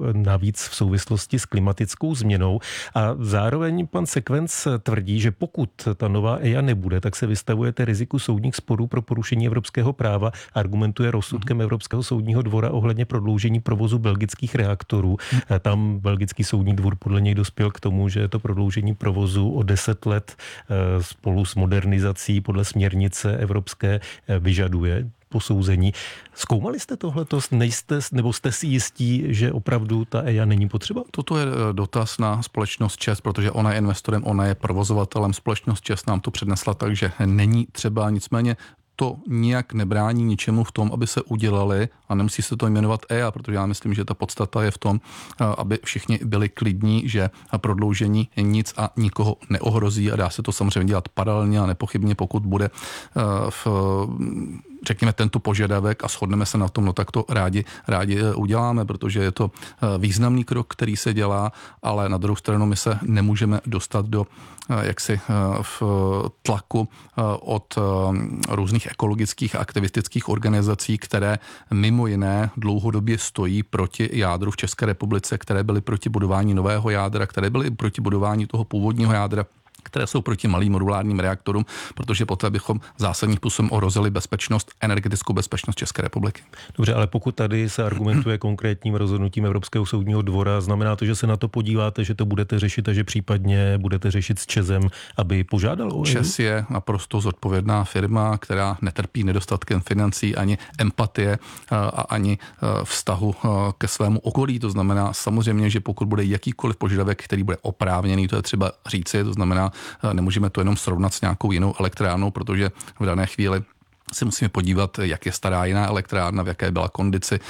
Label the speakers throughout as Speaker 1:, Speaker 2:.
Speaker 1: navíc v souvislosti s klimatickou změnou. A zároveň pan Sekvenc tvrdí, že pokud ta nová EIA nebude, tak se vystavujete riziku soudních sporů pro porušení evropského práva. Argumentuje rozsudkem Evropského soudního dvora ohledně prodloužení provozu belgických reaktorů. Tam belgický soudní dvůr podle něj dospěl k tomu, že to prodloužení provozu o 10 let spolu s modernizací podle směrnice evropské vyžaduje posouzení. Zkoumali jste tohleto? Nebo jste si jistí, že opravdu ta EIA není potřeba?
Speaker 2: Toto je dotaz na společnost ČEZ, protože ona je investorem, ona je provozovatelem. Společnost ČEZ nám to přednesla, takže není třeba, nicméně to nijak nebrání ničemu v tom, aby se udělali, a nemusí se to jmenovat EIA, protože já myslím, že ta podstata je v tom, aby všichni byli klidní, že prodloužení nic a nikoho neohrozí a dá se to samozřejmě dělat paralelně a nepochybně, pokud bude řekněme tento požadavek a shodneme se na tom, no tak to rádi uděláme, protože je to významný krok, který se dělá, ale na druhou stranu my se nemůžeme dostat do jaksi v tlaku od různých ekologických a aktivistických organizací, které mimo jiné dlouhodobě stojí proti jádru v České republice, které byly proti budování nového jádra, které byly proti budování toho původního jádra, které jsou proti malým modulárním reaktorům, protože poté bychom zásadním způsobem ohrozili energetickou bezpečnost České republiky.
Speaker 1: Dobře, ale pokud tady se argumentuje konkrétním rozhodnutím Evropského soudního dvora, znamená to, že se na to podíváte, že to budete řešit a že případně budete řešit s ČEZem, aby požádal o EIA?
Speaker 2: ČEZ je naprosto zodpovědná firma, která netrpí nedostatkem financí ani empatie a ani vztahu ke svému okolí. To znamená samozřejmě, že pokud bude jakýkoliv požadavek, který bude oprávněný, to je třeba říci, to znamená, nemůžeme to jenom srovnat s nějakou jinou elektrárnou, protože v dané chvíli si musíme podívat, jak je stará jiná elektrárna, v jaké byla kondici,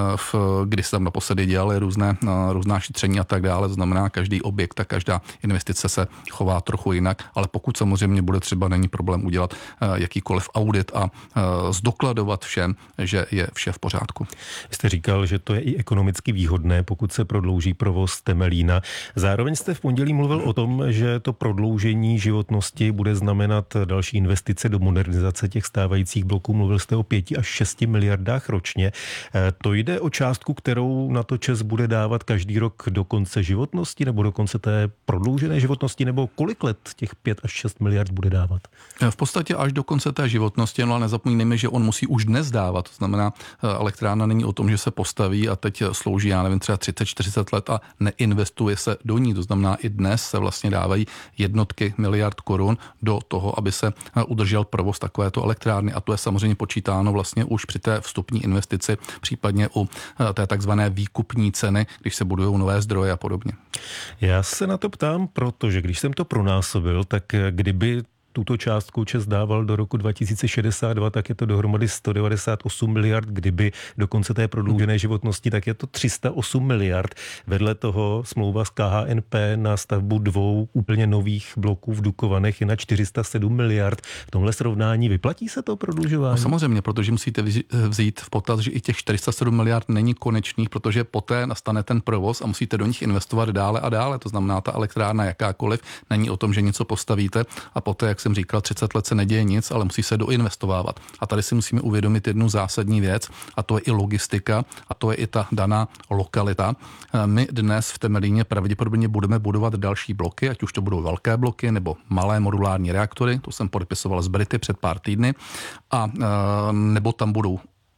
Speaker 2: kdy se tam naposledy dělaly různá šetření a tak dále. To znamená, každý objekt a každá investice se chová trochu jinak, ale pokud samozřejmě bude třeba, není problém udělat jakýkoliv audit a zdokladovat všem, že je vše v pořádku.
Speaker 1: Vy jste říkal, že to je i ekonomicky výhodné, pokud se prodlouží provoz Temelína. Zároveň jste v pondělí mluvil o tom, že to prodloužení životnosti bude znamenat další investice do modernizace těch stávajících bloků. Mluvil jste o 5 až 6 miliardách ročně. To jde o částku, kterou na to ČEZ bude dávat každý rok do konce životnosti nebo do konce té prodloužené životnosti, nebo kolik let těch 5 až 6 miliard bude dávat?
Speaker 2: V podstatě až do konce té životnosti, no ale nezapomínejme, že on musí už dnes dávat. To znamená, elektrárna není o tom, že se postaví a teď slouží, já nevím, třeba 30-40 let a neinvestuje se do ní. To znamená, i dnes se vlastně dávají jednotky miliard korun do toho, aby se udržel provoz takovéto elektrárny. A to je samozřejmě počítáno vlastně už při té vstupní investici, případně u té takzvané výkupní ceny, když se budují nové zdroje a podobně.
Speaker 1: Já se na to ptám, protože když jsem to pronásobil, tak kdyby tuto částku ČEZ dával do roku 2062, tak je to dohromady 198 miliard, kdyby do konce té prodloužené životnosti, tak je to 308 miliard. Vedle toho smlouva s KHNP na stavbu 2 úplně nových bloků v Dukovanech je na 407 miliard. V tomhle srovnání vyplatí se to prodlužování?
Speaker 2: No samozřejmě, protože musíte vzít v potaz, že i těch 407 miliard není konečných, protože poté nastane ten provoz a musíte do nich investovat dále a dále. To znamená, ta elektrárna jakákoliv není o tom, že něco postavíte a poté, jak jsem říkal, 30 let se neděje nic, ale musí se doinvestovávat. A tady si musíme uvědomit jednu zásadní věc, a to je i logistika, a to je i ta daná lokalita. My dnes v Temelíně pravděpodobně budeme budovat další bloky, ať už to budou velké bloky nebo malé modulární reaktory, to jsem podepisoval s Brity před pár týdny, a nebo tam budou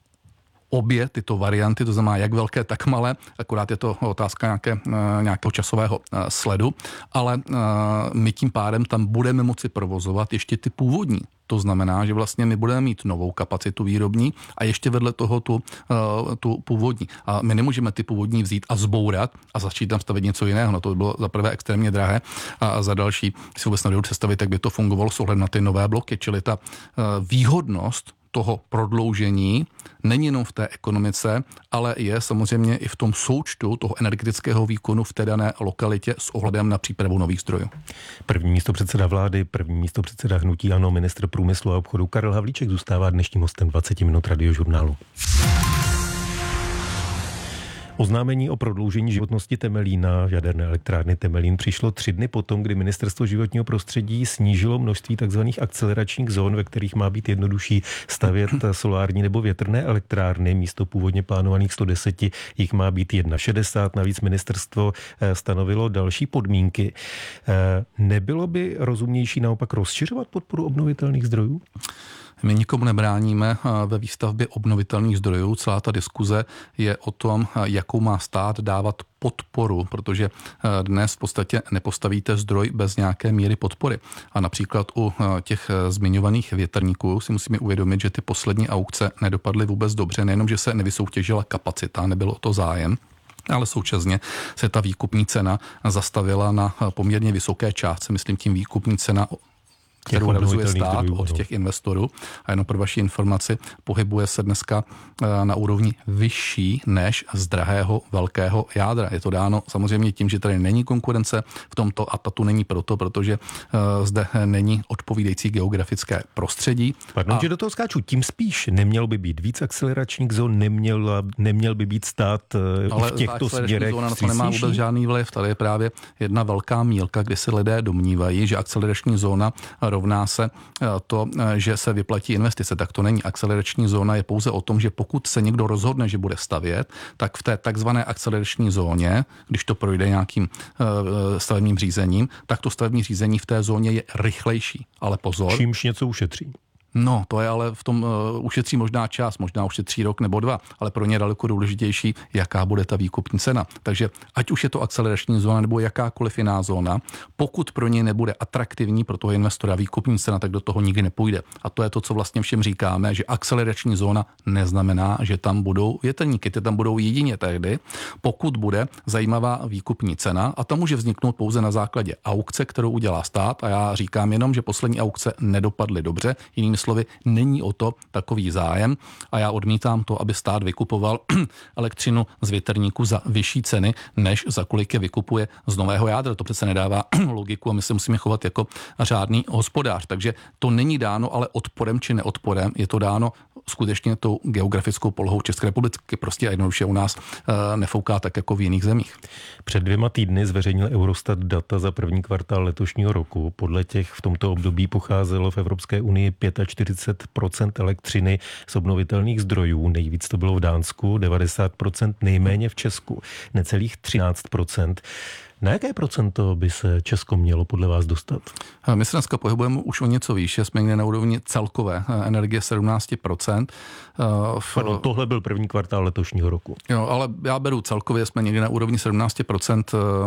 Speaker 2: obě tyto varianty, to znamená jak velké, tak malé, akorát je to otázka nějakého časového sledu, ale my tím pádem tam budeme moci provozovat ještě ty původní. To znamená, že vlastně my budeme mít novou kapacitu výrobní a ještě vedle toho tu původní. A my nemůžeme ty původní vzít a zbourat a začít tam stavit něco jiného. No to by bylo za prvé extrémně drahé a za další si vůbec nedovedu představit, jak by to fungovalo s ohledem na ty nové bloky, čili ta výhodnost toho prodloužení není jenom v té ekonomice, ale je samozřejmě i v tom součtu toho energetického výkonu v té dané lokalitě s ohledem na přípravu nových zdrojů.
Speaker 1: První místopředseda vlády, první místopředseda hnutí ANO, ministr průmyslu a obchodu Karel Havlíček zůstává dnešním hostem 20 minut Radiožurnálu. Oznámení o prodloužení životnosti Temelína, jaderné elektrárny Temelín, přišlo 3 dny potom, kdy Ministerstvo životního prostředí snížilo množství tzv. Akceleračních zón, ve kterých má být jednodušší stavět solární nebo větrné elektrárny. Místo původně plánovaných 110 jich má být 61. Navíc ministerstvo stanovilo další podmínky. Nebylo by rozumnější naopak rozšiřovat podporu obnovitelných zdrojů?
Speaker 2: My nikomu nebráníme ve výstavbě obnovitelných zdrojů. Celá ta diskuze je o tom, jakou má stát dávat podporu, protože dnes v podstatě nepostavíte zdroj bez nějaké míry podpory. A například u těch zmiňovaných větrníků si musíme uvědomit, že ty poslední aukce nedopadly vůbec dobře. Nejenom, že se nevysoutěžila kapacita, nebylo to zájem, ale současně se ta výkupní cena zastavila na poměrně vysoké částce, myslím tím výkupní cena, kterou realizuje stát od těch investorů. A jenom pro vaši informaci, pohybuje se dneska na úrovni vyšší než z drahého velkého jádra. Je to dáno samozřejmě tím, že tady není konkurence v tomto a ta tu není proto, protože zde není odpovídající geografické prostředí.
Speaker 1: Pardon, že do toho skáču. Tím spíš neměl by být víc akceleračních zón, neměl by být stát v těchto směrech.
Speaker 2: Ale to nemá vůbec žádný vliv. Tady je právě jedna velká mýlka, kdy se lidé domnívají, že akcelerační zóna rovná se to, že se vyplatí investice. Tak to není. Akcelerační zóna je pouze o tom, že pokud se někdo rozhodne, že bude stavět, tak v té takzvané akcelerační zóně, když to projde nějakým stavebním řízením, tak to stavební řízení v té zóně je rychlejší. Ale pozor.
Speaker 1: Čímž něco ušetří.
Speaker 2: No, to je ale v tom ušetří možná čas, možná ušetří rok nebo 2, ale pro ně je daleko důležitější, jaká bude ta výkupní cena. Takže ať už je to akcelerační zóna nebo jakákoliv jiná zóna, pokud pro ně nebude atraktivní pro toho investora výkupní cena, tak do toho nikdy nepůjde. A to je to, co vlastně všem říkáme, že akcelerační zóna neznamená, že tam budou větrníky, ty tam budou jedině tehdy, pokud bude zajímavá výkupní cena, a ta může vzniknout pouze na základě aukce, kterou udělá stát. A já říkám jenom, že poslední aukce nedopadly dobře, jinými slovy, není o to takový zájem a já odmítám to, aby stát vykupoval elektřinu z větrníku za vyšší ceny, než za kolik je vykupuje z nového jádra. To přece nedává logiku a my se musíme chovat jako řádný hospodář. Takže to není dáno ale odporem či neodporem, je to dáno skutečně tou geografickou polohou České republiky. Prostě jednoduše u nás nefouká tak jako v jiných zemích.
Speaker 1: Před 2 týdny zveřejnil Eurostat data za první kvartál letošního roku. Podle těch v tomto období pocházelo v Evropské unii 45% elektřiny z obnovitelných zdrojů. Nejvíc to bylo v Dánsku, 90%, nejméně v Česku, necelých 13%. Na jaké procento by se Česko mělo podle vás dostat?
Speaker 2: My se dneska pohybujeme už o něco výše, jsme někde na úrovni celkové energie 17%.
Speaker 1: Pardon, tohle byl první kvartál letošního roku.
Speaker 2: Jo, ale já beru celkově, jsme někde na úrovni 17%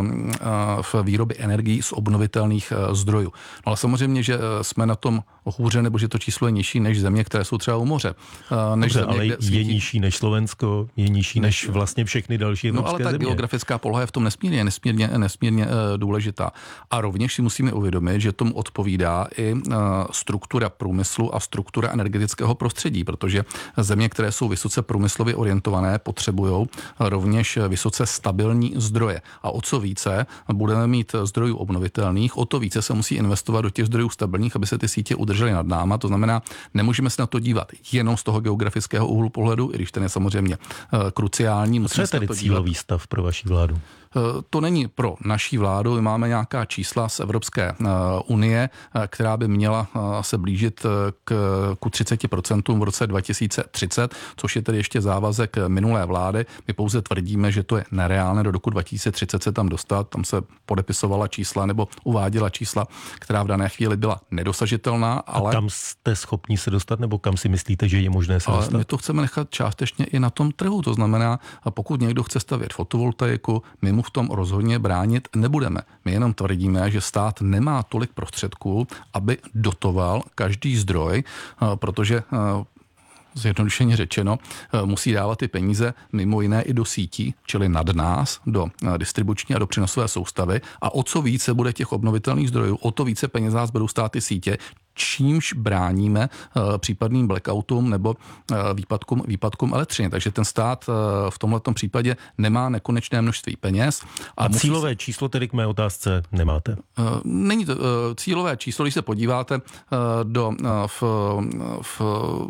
Speaker 2: v výrobě energií z obnovitelných zdrojů. No ale samozřejmě, že jsme na tom hůře, nebo že to číslo je nižší než země, které jsou třeba u moře.
Speaker 1: Než dobře, země, ale je nižší než Slovensko, je nižší než vlastně všechny další evropské země.
Speaker 2: No ale ta geografická poloha je v tom nesmírně důležitá. A rovněž si musíme uvědomit, že tomu odpovídá i struktura průmyslu a struktura energetického prostředí, protože země, které jsou vysoce průmyslově orientované, potřebují rovněž vysoce stabilní zdroje. A o co více budeme mít zdrojů obnovitelných, o to více se musí investovat do těch zdrojů stabilních, aby se ty sítě udržely nad náma. To znamená, nemůžeme se na to dívat jenom z toho geografického úhlu pohledu, i když ten je samozřejmě kruciální.
Speaker 1: Co je tedy cílový stav pro vaši vládu?
Speaker 2: To není pro naší vládu. My máme nějaká čísla z Evropské unie, která by měla se blížit ku 30% v roce 2030, což je tedy ještě závazek minulé vlády. My pouze tvrdíme, že to je nereálné do roku 2030 se tam dostat. Tam se podepisovala čísla nebo uváděla čísla, která v dané chvíli byla nedosažitelná. Ale...
Speaker 1: A kam jste schopni se dostat, nebo kam si myslíte, že je možné se dostat?
Speaker 2: My to chceme nechat částečně i na tom trhu. To znamená, pokud někdo chce stavět fotovoltaiku, my mu v tom rozhodně bránit nebudeme. My jenom tvrdíme, že stát nemá tolik prostředků, aby dotoval každý zdroj, protože zjednodušeně řečeno, musí dávat ty peníze mimo jiné i do sítí, čili nad nás, do distribuční a do přenosové soustavy. A o co více bude těch obnovitelných zdrojů, o to více peněz nás budou stát ty sítě, čímž bráníme případným blackoutům nebo výpadkům elektřiny. Takže ten stát v tomhletom případě nemá nekonečné množství peněz.
Speaker 1: A cílové číslo tedy k mé otázce nemáte?
Speaker 2: Není to cílové číslo, když se podíváte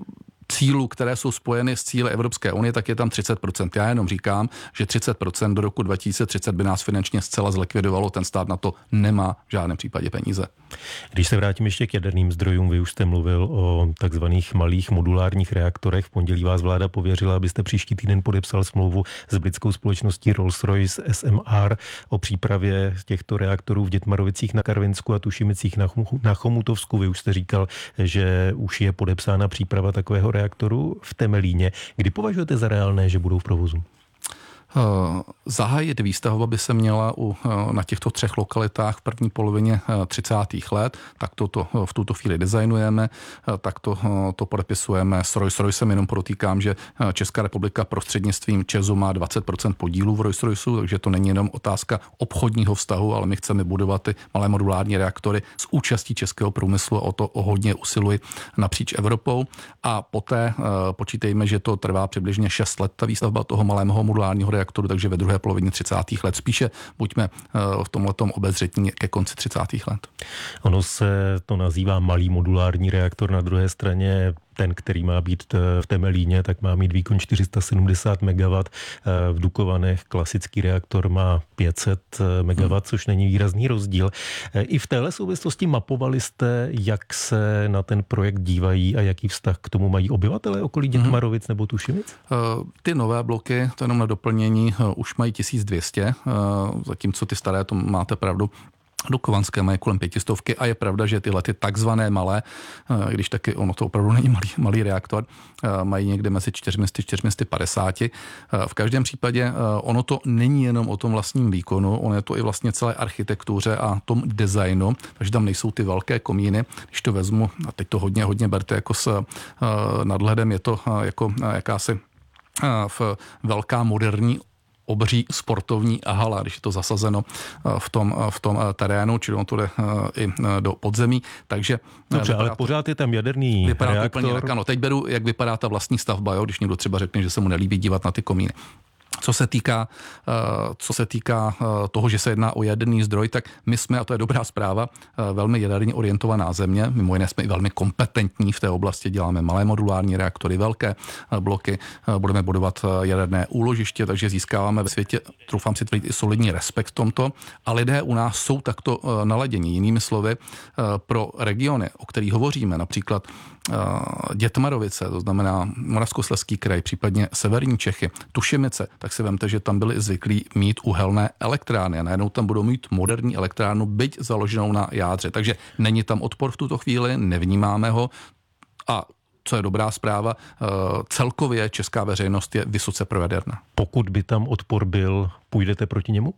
Speaker 2: cílů, které jsou spojeny s cíli Evropské unie, tak je tam 30%. Já jenom říkám, že 30% do roku 2030 by nás finančně zcela zlikvidovalo. Ten stát na to nemá v žádném případě peníze.
Speaker 1: Když se vrátím ještě k jaderným zdrojům, vy už jste mluvil o takzvaných malých modulárních reaktorech. V pondělí vás vláda pověřila, abyste příští týden podepsal smlouvu s britskou společností Rolls-Royce SMR o přípravě těchto reaktorů v Dětmarovicích na Karvinsku a Tušimicích na Chomutovsku. Vy už jste říkal, že už je podepsána příprava takového reaktoru v Temelíně. Kdy považujete za reálné, že budou v provozu?
Speaker 2: Zahájit výstavba by se měla na těchto 3 lokalitách v první polovině 30. let, tak to v tuto chvíli designujeme, tak to podepisujeme s Rolls-Roycem, jenom podotýkám, že Česká republika prostřednictvím ČEZu má 20% podílů v Rolls-Roycu, takže to není jenom otázka obchodního vztahu, ale my chceme budovat ty malé modulární reaktory s účastí českého průmyslu a o to hodně usiluji napříč Evropou. A poté počítejme, že to trvá přibližně 6 let, ta výstavba toho malého modulárního reaktoru, takže ve druhé polovině 30. let. Spíše buďme v tomhletom obezřetní ke konci 30. let.
Speaker 1: Ono se to nazývá malý modulární reaktor, na druhé straně ten, který má být v Temelíně, tak má mít výkon 470 MW. V Dukovanech klasický reaktor má 500 MW, což není výrazný rozdíl. I v téhle souvislosti mapovali jste, jak se na ten projekt dívají a jaký vztah k tomu mají obyvatelé okolí Dětmarovic nebo Tušimic?
Speaker 2: Ty nové bloky, to jenom na doplnění, už mají 1200, zatímco ty staré, to máte pravdu, Dukovanské mají kolem 500 a je pravda, že tyhle ty takzvané malé, když taky ono to opravdu není malý reaktor, mají někde mezi 400-450. V každém případě ono to není jenom o tom vlastním výkonu, ono je to i vlastně celé architektuře a tom designu, takže tam nejsou ty velké komíny. Když to vezmu, a teď to hodně berte jako s nadhledem, je to jako jakási velká moderní obří sportovní hala, když je to zasazeno v tom terénu, čili on to jde i do podzemí. Takže
Speaker 1: dobře, ale pořád je tam jaderný reaktor.
Speaker 2: Úplně jinak, ano. Teď beru, jak vypadá ta vlastní stavba, jo? Když někdo třeba řekne, že se mu nelíbí dívat na ty komíny. Co se týká toho, že se jedná o jaderný zdroj, tak my jsme, a to je dobrá zpráva, velmi jaderně orientovaná země. Mimo jiné jsme i velmi kompetentní v té oblasti. Děláme malé modulární reaktory, velké bloky, budeme budovat jaderné úložiště, takže získáváme ve světě, troufám si tvrdit, i solidní respekt v tomto. A lidé u nás jsou takto naladění. Jinými slovy, pro regiony, o kterých hovoříme, například Dětmarovice, to znamená Moravskoslezský kraj, případně severní Čechy, Tušimice, tak si vemte, že tam byli zvyklí mít uhelné elektrárny a najednou tam budou mít moderní elektrárnu, byť založenou na jádře. Takže není tam odpor v tuto chvíli, nevnímáme ho a co je dobrá zpráva, celkově česká veřejnost je vysoce projaderná.
Speaker 1: Pokud by tam odpor byl, půjdete proti němu?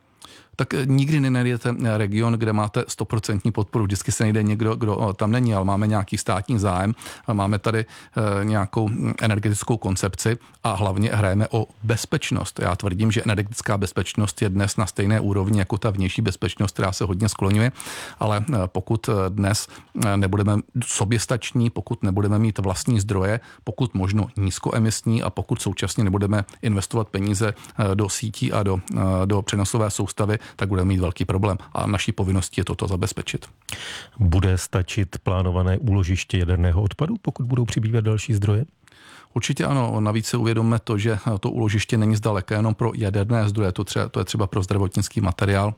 Speaker 2: Tak nikdy nenajdete region, kde máte 100% podporu. Vždycky se najde někdo, kdo tam není, ale máme nějaký státní zájem, máme tady nějakou energetickou koncepci a hlavně hrajeme o bezpečnost. Já tvrdím, že energetická bezpečnost je dnes na stejné úrovni jako ta vnější bezpečnost, která se hodně skloňuje, ale pokud dnes nebudeme soběstační, pokud nebudeme mít vlastní zdroje, pokud možno nízkoemisní a pokud současně nebudeme investovat peníze do sítí a do přenosové soustavy, tak budeme mít velký problém a naší povinností je toto zabezpečit.
Speaker 1: Bude stačit plánované úložiště jaderného odpadu, pokud budou přibývat další zdroje?
Speaker 2: Určitě ano, navíc si uvědomme to, že to úložiště není zdaleka jenom pro jaderné zdroje, to je třeba pro zdravotnický materiál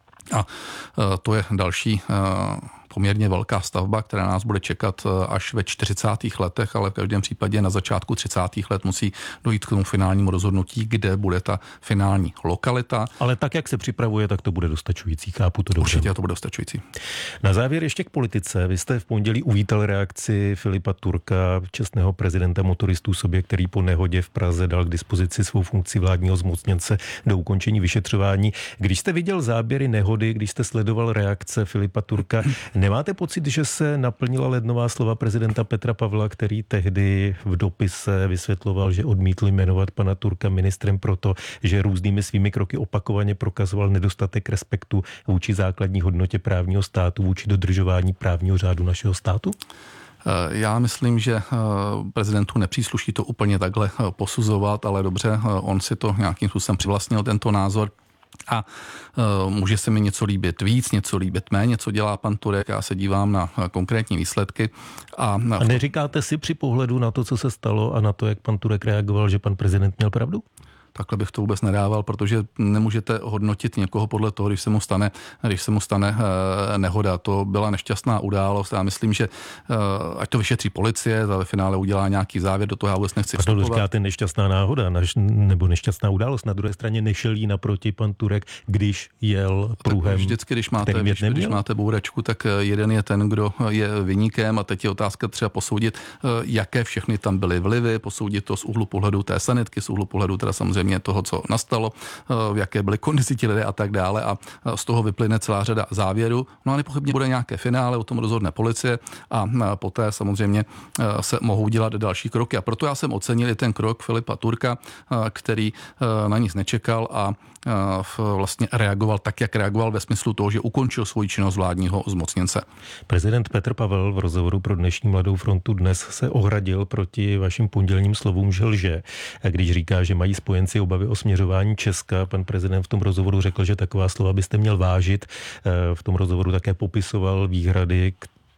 Speaker 2: a to je další poměrně velká stavba, která nás bude čekat až ve 40. letech, ale v každém případě na začátku 30. let musí dojít k tomu finálnímu rozhodnutí, kde bude ta finální lokalita.
Speaker 1: Ale tak, jak se připravuje, tak to bude dostačující, chápu to dobře.
Speaker 2: Určitě to bude dostačující.
Speaker 1: Na závěr ještě k politice. Vy jste v pondělí uvítal reakci Filipa Turka, čestného prezidenta motoristů sobě, který po nehodě v Praze dal k dispozici svou funkci vládního zmocněnce do ukončení vyšetřování. Když jste viděl záběry nehody, když jste sledoval reakce Filipa Turka, nemáte pocit, že se naplnila lednová slova prezidenta Petra Pavla, který tehdy v dopise vysvětloval, že odmítl jmenovat pana Turka ministrem proto, že různými svými kroky opakovaně prokazoval nedostatek respektu vůči základní hodnotě právního státu, vůči dodržování právního řádu našeho státu?
Speaker 2: Já myslím, že prezidentu nepřísluší to úplně takhle posuzovat, ale dobře, on si to nějakým způsobem přivlastnil tento názor. A může se mi něco líbit víc, něco líbit méně, co dělá pan Turek. Já se dívám na konkrétní výsledky.
Speaker 1: A neříkáte si při pohledu na to, co se stalo a na to, jak pan Turek reagoval, že pan prezident měl pravdu?
Speaker 2: Takhle bych to vůbec nedával, protože nemůžete hodnotit někoho podle toho, když se mu stane nehoda. To byla nešťastná událost. Já myslím, že ať to vyšetří policie, ta ve finále udělá nějaký závěr, do toho já vůbec nechci vstupovat.
Speaker 1: To říkáte nešťastná náhoda nebo nešťastná událost. Na druhé straně nešel jí naproti pan Turek, když jel pruhem.
Speaker 2: Vždycky, když máte bouračku, tak jeden je ten, kdo je viníkem, a teď je otázka třeba posoudit, jaké všechny tam byly vlivy, posoudit to z úhlu pohledu té sanitky, z úhlu pohledu teda samozřejmě toho, co nastalo, v jaké byly kondici ti lidé a tak dále, a z toho vyplyne celá řada závěrů. No a nepochybně bude nějaké finále, o tom rozhodne policie a poté samozřejmě se mohou dělat další kroky. A proto já jsem ocenil i ten krok Filipa Turka, který na nic nečekal a vlastně reagoval tak, jak reagoval, ve smyslu toho, že ukončil svoji činnost vládního zmocněnce.
Speaker 1: Prezident Petr Pavel v rozhovoru pro dnešní Mladou frontu dnes se ohradil proti vašim pondělním slovům, že lže. Když říká, že mají spojenci obavy o směřování Česka, pan prezident v tom rozhovoru řekl, že taková slova byste měl vážit. V tom rozhovoru také popisoval výhrady,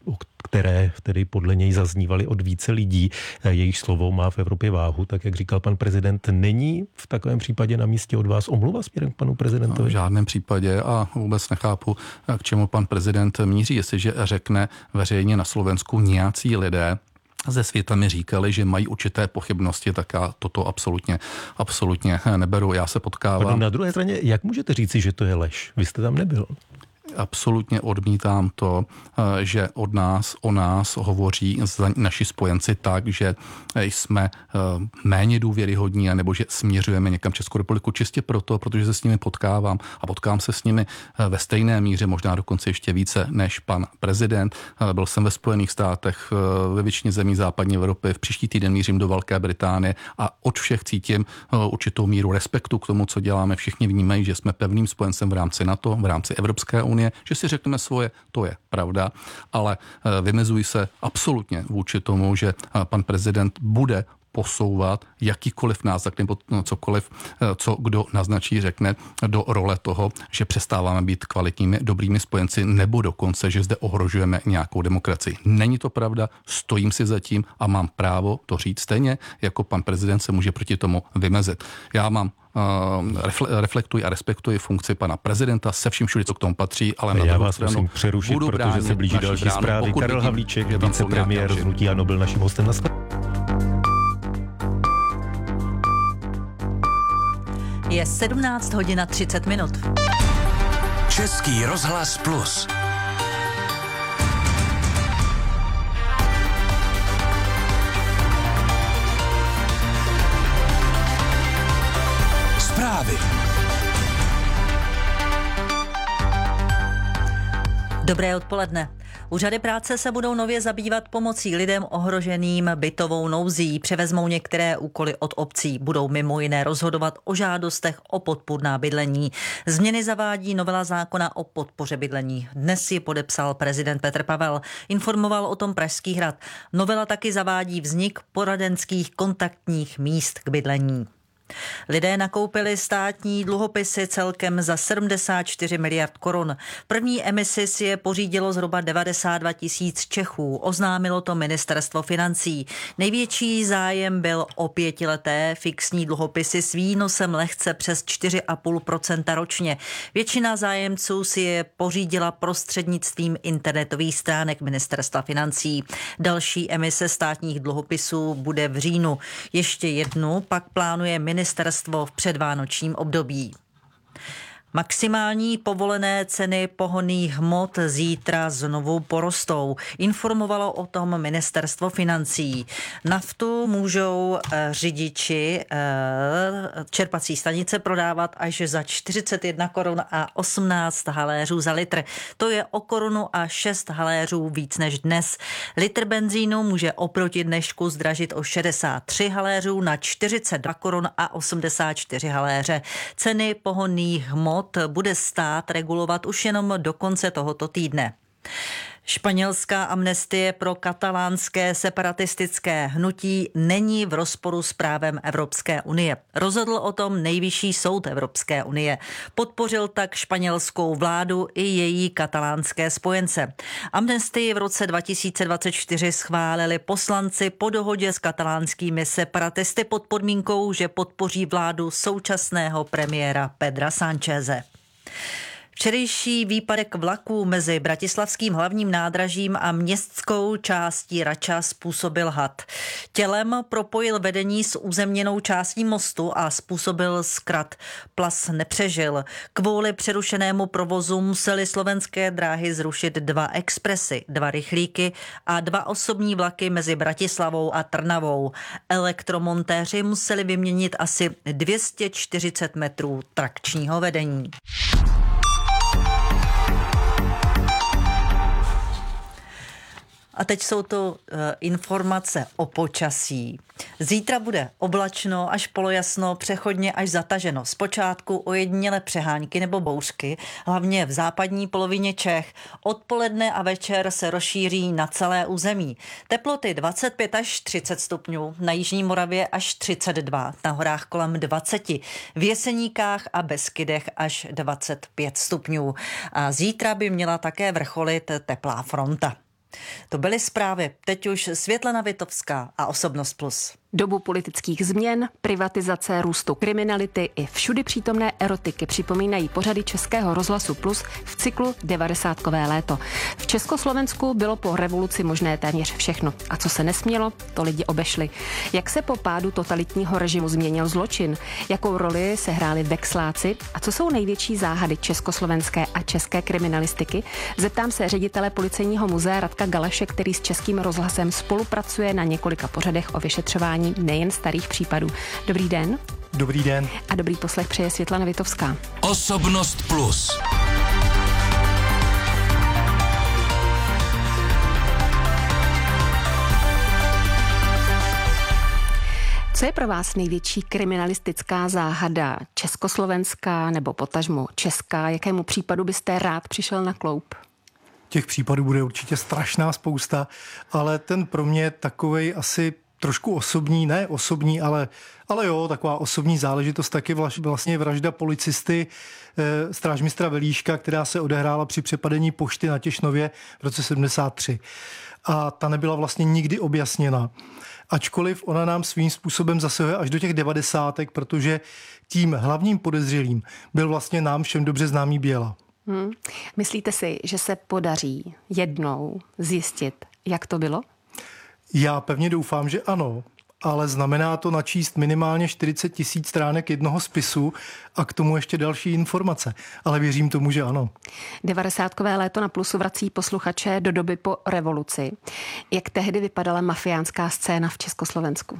Speaker 1: které tedy podle něj zaznívaly od více lidí. Jejich slovo má v Evropě váhu, tak jak říkal pan prezident. Není v takovém případě na místě od vás omluva směrem k panu prezidentovi?
Speaker 2: V žádném případě a vůbec nechápu, k čemu pan prezident míří. Jestliže řekne veřejně na Slovensku nějací lidé ze světa mi říkali, že mají určité pochybnosti, tak já toto absolutně neberu. Já se potkávám.
Speaker 1: Na druhé straně, jak můžete říci, že to je lež? Vy jste tam nebyl.
Speaker 2: Absolutně odmítám to, že o nás hovoří naši spojenci tak, že jsme méně důvěryhodní, nebo že směřujeme někam Českou republiku čistě proto, protože se s nimi potkávám a potkám se s nimi ve stejné míře, možná dokonce ještě více než pan prezident. Byl jsem ve Spojených státech, ve většině zemí západní Evropy, v příští týden mířím do Velké Británie a od všech cítím určitou míru respektu k tomu, co děláme. Všichni vnímají, že jsme pevným spojencem v rámci NATO, v rámci Evropské unie, že si řekneme svoje, to je pravda, ale vymezují se absolutně vůči tomu, že pan prezident bude posouvat jakýkoliv náznak nebo cokoliv, co kdo naznačí, řekne, do role toho, že přestáváme být kvalitními, dobrými spojenci, nebo dokonce, že zde ohrožujeme nějakou demokracii. Není to pravda, stojím si za tím a mám právo to říct stejně, jako pan prezident se může proti tomu vymezit. Já mám reflektuji a respektuji funkci pana prezidenta se vším všude, co k tomu patří, ale na druhou stranu
Speaker 1: musím přerušit, protože se blíží další zprávy. Karel Havlíček, vicepremiér z hnutí ANO, byl naším hostem na
Speaker 3: Je 17 hodin a 30 minut.
Speaker 4: Český rozhlas Plus. Zprávy.
Speaker 3: Dobré odpoledne. Úřady práce se budou nově zabývat pomocí lidem ohroženým bytovou nouzí. Převezmou některé úkoly od obcí. Budou mimo jiné rozhodovat o žádostech o podpůrná bydlení. Změny zavádí novela zákona o podpoře bydlení. Dnes ji podepsal prezident Petr Pavel. Informoval o tom Pražský hrad. Novela taky zavádí vznik poradenských kontaktních míst k bydlení. Lidé nakoupili státní dluhopisy celkem za 74 miliard korun. První emisi si je pořídilo zhruba 92 tisíc Čechů. Oznámilo to ministerstvo financí. Největší zájem byl o 5leté fixní dluhopisy s výnosem lehce přes 4,5% ročně. Většina zájemců si je pořídila prostřednictvím internetových stránek ministerstva financí. Další emise státních dluhopisů bude v říjnu. Ještě jednu pak plánuje ministerstvo v předvánočním období. Maximální povolené ceny pohonných hmot zítra znovu porostou. Informovalo o tom ministerstvo financí. Naftu můžou řidiči čerpací stanice prodávat až za 41 korun a 18 haléřů za litr. To je o korunu a 6 haléřů víc než dnes. Litr benzínu může oproti dnešku zdražit o 63 haléřů na 42 korun a 84 haléře. Ceny pohonných hmot bude stát regulovat už jenom do konce tohoto týdne. Španělská amnestie pro katalánské separatistické hnutí není v rozporu s právem Evropské unie. Rozhodl o tom Nejvyšší soud Evropské unie. Podpořil tak španělskou vládu i její katalánské spojence. Amnestii v roce 2024 schválili poslanci po dohodě s katalánskými separatisty pod podmínkou, že podpoří vládu současného premiéra Pedra Sáncheze. Včerejší výpadek vlaků mezi bratislavským hlavním nádražím a městskou částí Rača způsobil had. Tělem propojil vedení s uzemněnou částí mostu a způsobil zkrat. Plas nepřežil. Kvůli přerušenému provozu museli Slovenské dráhy zrušit 2 expresy, 2 rychlíky a 2 osobní vlaky mezi Bratislavou a Trnavou. Elektromontéři museli vyměnit asi 240 metrů trakčního vedení. A teď jsou to informace o počasí. Zítra bude oblačno až polojasno, přechodně až zataženo. Zpočátku ojedinělé přehánky nebo bouřky, hlavně v západní polovině Čech. Odpoledne a večer se rozšíří na celé území. Teploty 25 až 30 stupňů, na jižní Moravě až 32, na horách kolem 20, v Jeseníkách a Beskydech až 25 stupňů. A zítra by měla také vrcholit teplá fronta. To byly zprávy. Teď už Světlana Vitovská a Osobnost Plus.
Speaker 5: Dobu politických změn, privatizace, růstu kriminality i všudy přítomné erotiky připomínají pořady Českého rozhlasu Plus v cyklu 90kové léto. V Československu bylo po revoluci možné téměř všechno. A co se nesmělo, to lidi obešli. Jak se po pádu totalitního režimu změnil zločin? Jakou roli se hráli vexláci? A co jsou největší záhady československé a české kriminalistiky? Zeptám se ředitele Policejního muzea Radka Galeše, který s Českým rozhlasem spolupracuje na několika pořadech o vyšetřování nejen starých případů. Dobrý den.
Speaker 6: Dobrý den.
Speaker 5: A dobrý poslech přeje Světlana Vitovská.
Speaker 4: Osobnost Plus.
Speaker 5: Co je pro vás největší kriminalistická záhada československá nebo potažmo česká? Jakému případu byste rád přišel na kloup?
Speaker 6: Těch případů bude určitě strašná spousta, ale ten pro mě takovej asi trošku osobní, ne osobní, ale jo, taková osobní záležitost taky vlastně vražda policisty strážmistra Velíška, která se odehrála při přepadení pošty na Těšnově v roce 73. A ta nebyla vlastně nikdy objasněna. Ačkoliv ona nám svým způsobem zasahuje až do těch 90, protože tím hlavním podezřelým byl vlastně nám všem dobře známý Běla.
Speaker 5: Myslíte si, že se podaří jednou zjistit, jak to bylo?
Speaker 6: Já pevně doufám, že ano, ale znamená to načíst minimálně 40 000 stránek jednoho spisu a k tomu ještě další informace. Ale věřím tomu, že ano.
Speaker 5: 90kové léto na Plusu vrací posluchače do doby po revoluci. Jak tehdy vypadala mafiánská scéna v Československu?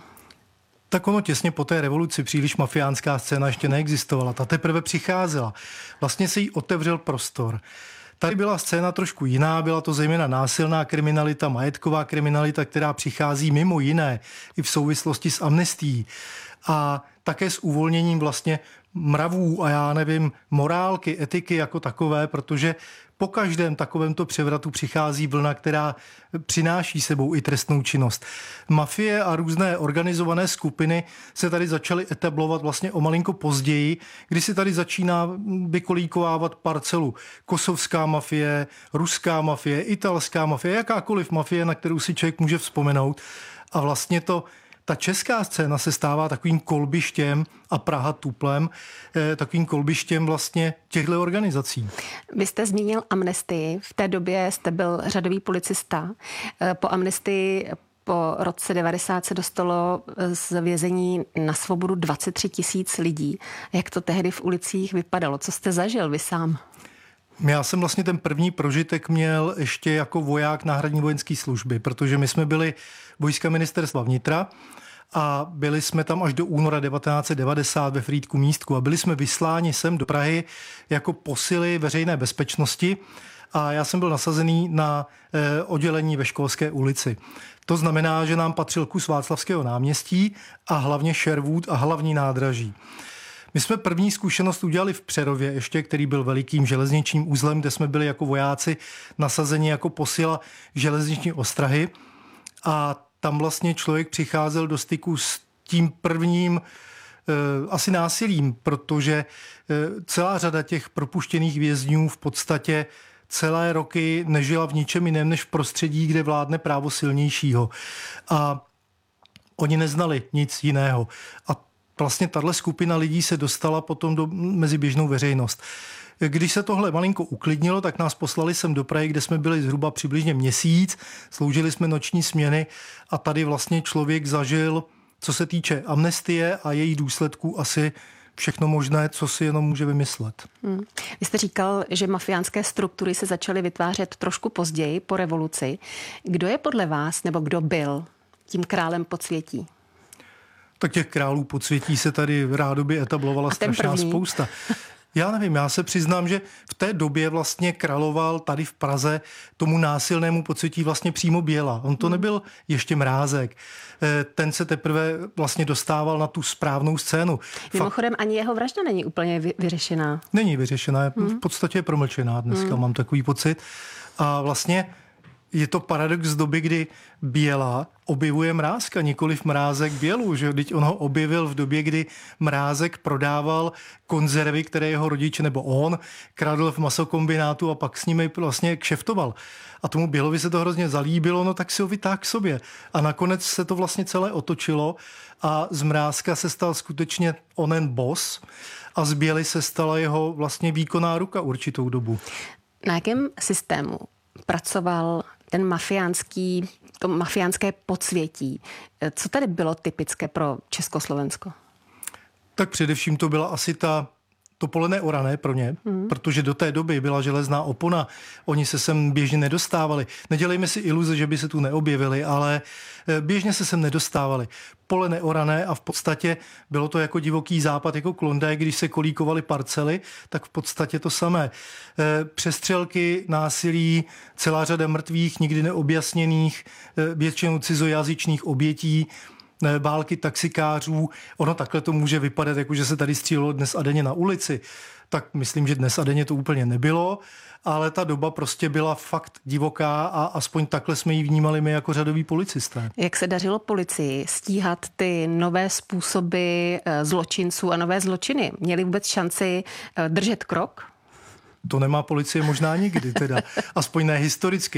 Speaker 6: Tak ono těsně po té revoluci příliš mafiánská scéna ještě neexistovala. Ta teprve přicházela. Vlastně se jí otevřel prostor. Tady byla scéna trošku jiná, byla to zejména násilná kriminalita, majetková kriminalita, která přichází mimo jiné i v souvislosti s amnestií a také s uvolněním vlastně mravů a já nevím, morálky, etiky jako takové, protože po každém takovémto převratu přichází vlna, která přináší sebou i trestnou činnost. Mafie a různé organizované skupiny se tady začaly etablovat vlastně o malinko později, kdy se tady začíná vykolíkovávat parcelu kosovská mafie, ruská mafie, italská mafie, jakákoliv mafie, na kterou si člověk může vzpomenout. A vlastně ta česká scéna se stává takovým kolbištěm a Praha tuplem, takovým kolbištěm vlastně těchto organizací.
Speaker 5: Vy jste zmínil amnestii. V té době jste byl řadový policista. Po amnestii po roce 90 se dostalo z vězení na svobodu 23 000 lidí. Jak to tehdy v ulicích vypadalo? Co jste zažil vy sám?
Speaker 6: Já jsem vlastně ten první prožitek měl ještě jako voják náhradní vojenské služby, protože my jsme byli vojska ministerstva vnitra a byli jsme tam až do února 1990 ve Frýdku Místku a byli jsme vysláni sem do Prahy jako posily veřejné bezpečnosti a já jsem byl nasazený na oddělení ve Školské ulici. To znamená, že nám patřil kus Václavského náměstí a hlavně Sherwood a hlavní nádraží. My jsme první zkušenost udělali v Přerově ještě, který byl velikým železničním uzlem, kde jsme byli jako vojáci nasazeni jako posila železniční ostrahy a tam vlastně člověk přicházel do styku s tím prvním asi násilím, protože celá řada těch propuštěných vězňů v podstatě celé roky nežila v ničem jiném než v prostředí, kde vládne právo silnějšího. A oni neznali nic jiného. A vlastně tahle skupina lidí se dostala potom mezi běžnou veřejnost. Když se tohle malinko uklidnilo, tak nás poslali sem do Prahy, kde jsme byli zhruba přibližně měsíc, sloužili jsme noční směny a tady vlastně člověk zažil, co se týče amnestie a její důsledků, asi všechno možné, co si jenom může vymyslet.
Speaker 5: Vy jste říkal, že mafiánské struktury se začaly vytvářet trošku později, po revoluci. Kdo je podle vás, nebo kdo byl tím králem podsvětí?
Speaker 6: Tak těch králů podsvětí se tady rádoby etablovala strašná spousta. Já nevím, já se přiznám, že v té době vlastně královal tady v Praze tomu násilnému podsvětí vlastně přímo Běla. On to nebyl ještě Mrázek. Ten se teprve vlastně dostával na tu správnou scénu.
Speaker 5: Mimochodem ani jeho vražda není úplně vyřešená.
Speaker 6: Není vyřešená, v podstatě je promlčená dneska, mám takový pocit. A vlastně je to paradox z doby, kdy Běla objevuje Mrázka, nikoliv Mrázek Bělu, že teď on ho objevil v době, kdy Mrázek prodával konzervy, které jeho rodiče nebo on kradl v masokombinátu a pak s nimi vlastně kšeftoval. A tomu Bělovi se to hrozně zalíbilo, no tak si ho vytáhl k sobě. A nakonec se to vlastně celé otočilo a z Mrázka se stal skutečně onen boss a z Běly se stala jeho vlastně výkonná ruka určitou dobu.
Speaker 5: Na jakém systému pracoval to mafiánské podsvětí? Co tady bylo typické pro Československo?
Speaker 6: Tak především to byla asi to polené orané pro ně, protože do té doby byla železná opona, oni se sem běžně nedostávali. Nedělejme si iluze, že by se tu neobjevili, ale běžně se sem nedostávali. Polené orané a v podstatě bylo to jako divoký západ, jako Klondike, když se kolíkovaly parcely, tak v podstatě to samé. Přestřelky, násilí, celá řada mrtvých, nikdy neobjasněných, většinou cizojazyčných obětí, války taxikářů. Ono takhle to může vypadat, jako že se tady střílelo dnes a denně na ulici. Tak myslím, že dnes a denně to úplně nebylo, ale ta doba prostě byla fakt divoká a aspoň takhle jsme ji vnímali my jako řadoví policisté. Jak
Speaker 5: se dařilo policii stíhat ty nové způsoby zločinců a nové zločiny? Měli vůbec šanci držet krok?
Speaker 6: To nemá policie možná nikdy teda, aspoň ne historicky.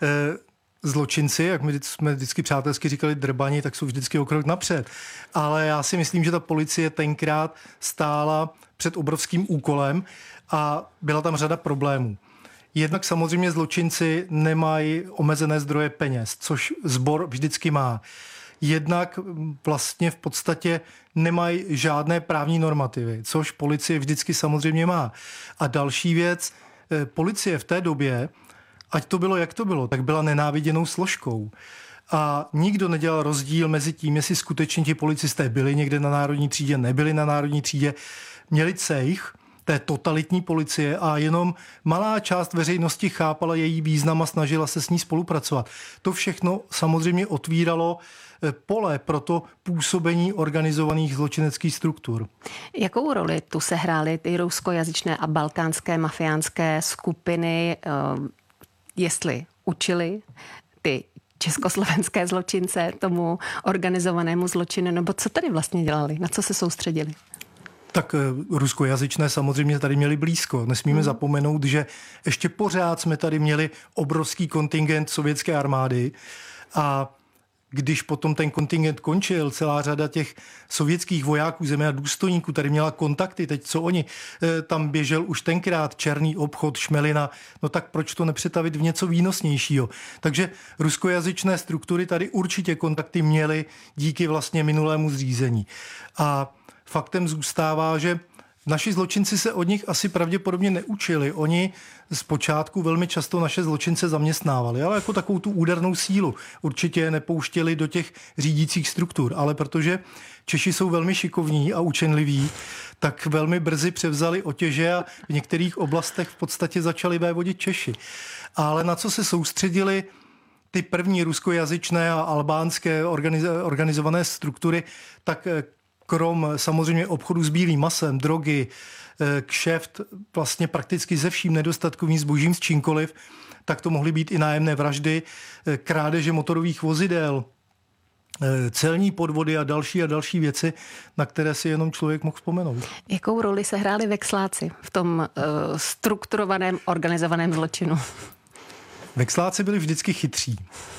Speaker 6: Zločinci, jak my jsme vždycky přátelsky říkali drbani, tak jsou vždycky o krok napřed. Ale já si myslím, že ta policie tenkrát stála před obrovským úkolem a byla tam řada problémů. Jednak samozřejmě zločinci nemají omezené zdroje peněz, což sbor vždycky má. Jednak vlastně v podstatě nemají žádné právní normativy, což policie vždycky samozřejmě má. A další věc, policie v té době, ať to bylo, jak to bylo, tak byla nenáviděnou složkou. A nikdo nedělal rozdíl mezi tím, jestli skutečně ti policisté byli někde na Národní třídě, nebyli na Národní třídě, měli cejch té totalitní policie a jenom malá část veřejnosti chápala její význam a snažila se s ní spolupracovat. To všechno samozřejmě otvíralo pole pro to působení organizovaných zločineckých struktur.
Speaker 5: Jakou roli tu sehrály ty ruskojazyčné a balkánské mafiánské skupiny, jestli učili ty československé zločince tomu organizovanému zločinu, nebo co tady vlastně dělali, na co se soustředili?
Speaker 6: Tak ruskojazyčné samozřejmě tady měli blízko. Nesmíme zapomenout, že ještě pořád jsme tady měli obrovský kontingent sovětské armády a když potom ten kontingent končil, celá řada těch sovětských vojáků, zejména důstojníků, tady měla kontakty, teď co oni, tam běžel už tenkrát černý obchod, šmelina, no tak proč to nepřetavit v něco výnosnějšího? Takže ruskojazyčné struktury tady určitě kontakty měly díky vlastně minulému zřízení. A faktem zůstává, že naši zločinci se od nich asi pravděpodobně neučili. Oni zpočátku velmi často naše zločince zaměstnávali, ale jako takovou tu údernou sílu. Určitě je nepouštěli do těch řídících struktur, ale protože Češi jsou velmi šikovní a učenliví, tak velmi brzy převzali otěže a v některých oblastech v podstatě začali vévodit Češi. Ale na co se soustředili ty první ruskojazyčné a albánské organizované struktury, tak krom samozřejmě obchodu s bílým masem, drogy, kšeft vlastně prakticky se vším nedostatkovým zbožím s čímkoliv, tak to mohly být i nájemné vraždy, krádeže motorových vozidel, celní podvody a další věci, na které si jenom člověk mohl vzpomenout.
Speaker 5: Jakou roli se hráli vexláci v tom strukturovaném, organizovaném zločinu?
Speaker 6: Vexláci byli vždycky chytří.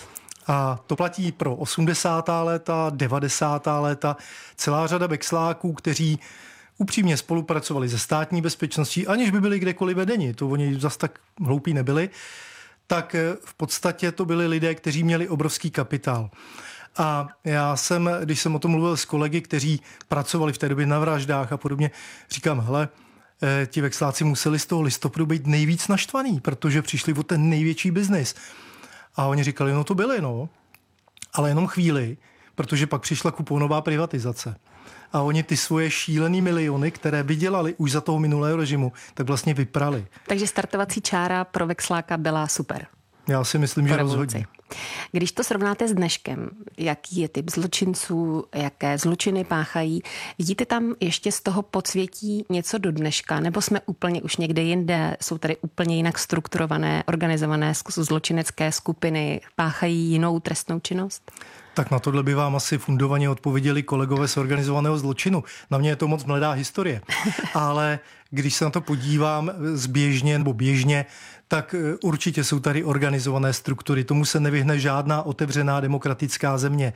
Speaker 6: A to platí pro 80. léta, 90. léta. Celá řada vexláků, kteří upřímně spolupracovali se státní bezpečností, aniž by byli kdekoliv vedeni, to oni zas tak hloupí nebyli, tak v podstatě to byli lidé, kteří měli obrovský kapitál. A já jsem, když jsem o tom mluvil s kolegy, kteří pracovali v té době na vraždách a podobně, říkám, hele, ti vexláci museli z toho listopadu být nejvíc naštvaný, protože přišli o ten největší biznis. A oni říkali, no to byli, no, ale jenom chvíli, protože pak přišla kuponová privatizace. A oni ty svoje šílený miliony, které vydělali už za toho minulého režimu, tak vlastně vyprali.
Speaker 5: Takže startovací čára pro vexláka byla super.
Speaker 6: Já si myslím, že rozhodně.
Speaker 5: Když to srovnáte s dneškem, jaký je typ zločinců, jaké zločiny páchají, vidíte tam ještě z toho podsvětí něco do dneška, nebo jsme úplně už někde jinde, jsou tady úplně jinak strukturované, organizované zločinecké skupiny, páchají jinou trestnou činnost?
Speaker 6: Tak na tohle by vám asi fundovaně odpověděli kolegové z organizovaného zločinu. Na mě je to moc mladá historie. Ale když se na to podívám běžně, tak určitě jsou tady organizované struktury. Tomu se nevyhne žádná otevřená demokratická země.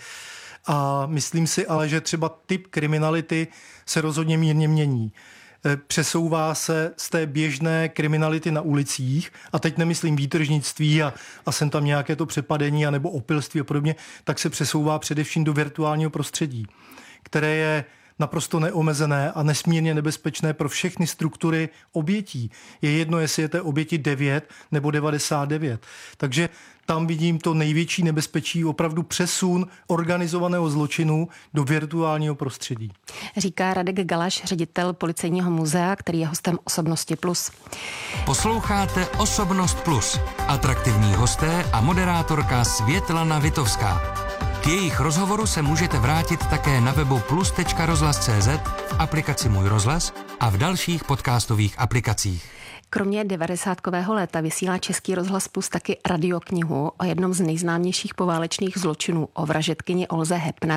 Speaker 6: A myslím si ale, že třeba typ kriminality se rozhodně mírně mění. Přesouvá se z té běžné kriminality na ulicích, a teď nemyslím výtržnictví a sem tam nějaké to přepadení anebo opilství a podobně, tak se přesouvá především do virtuálního prostředí, které je naprosto neomezené a nesmírně nebezpečné pro všechny struktury obětí. Je jedno, jestli je té oběti 9 nebo 99. Takže tam vidím to největší nebezpečí, opravdu přesun organizovaného zločinu do virtuálního prostředí.
Speaker 5: Říká Radek Galaš, ředitel Policejního muzea, který je hostem Osobnosti Plus.
Speaker 4: Posloucháte Osobnost Plus. Atraktivní hosté a moderátorka Světlana Vitovská. K jejich rozhovoru se můžete vrátit také na webu plus.rozhlas.cz, v aplikaci Můj rozhlas a v dalších podcastových aplikacích.
Speaker 5: Kromě 90kového léta vysílá Český rozhlas Plus taky radioknihu o jednom z nejznámějších poválečných zločinů, o vražedkyni Olze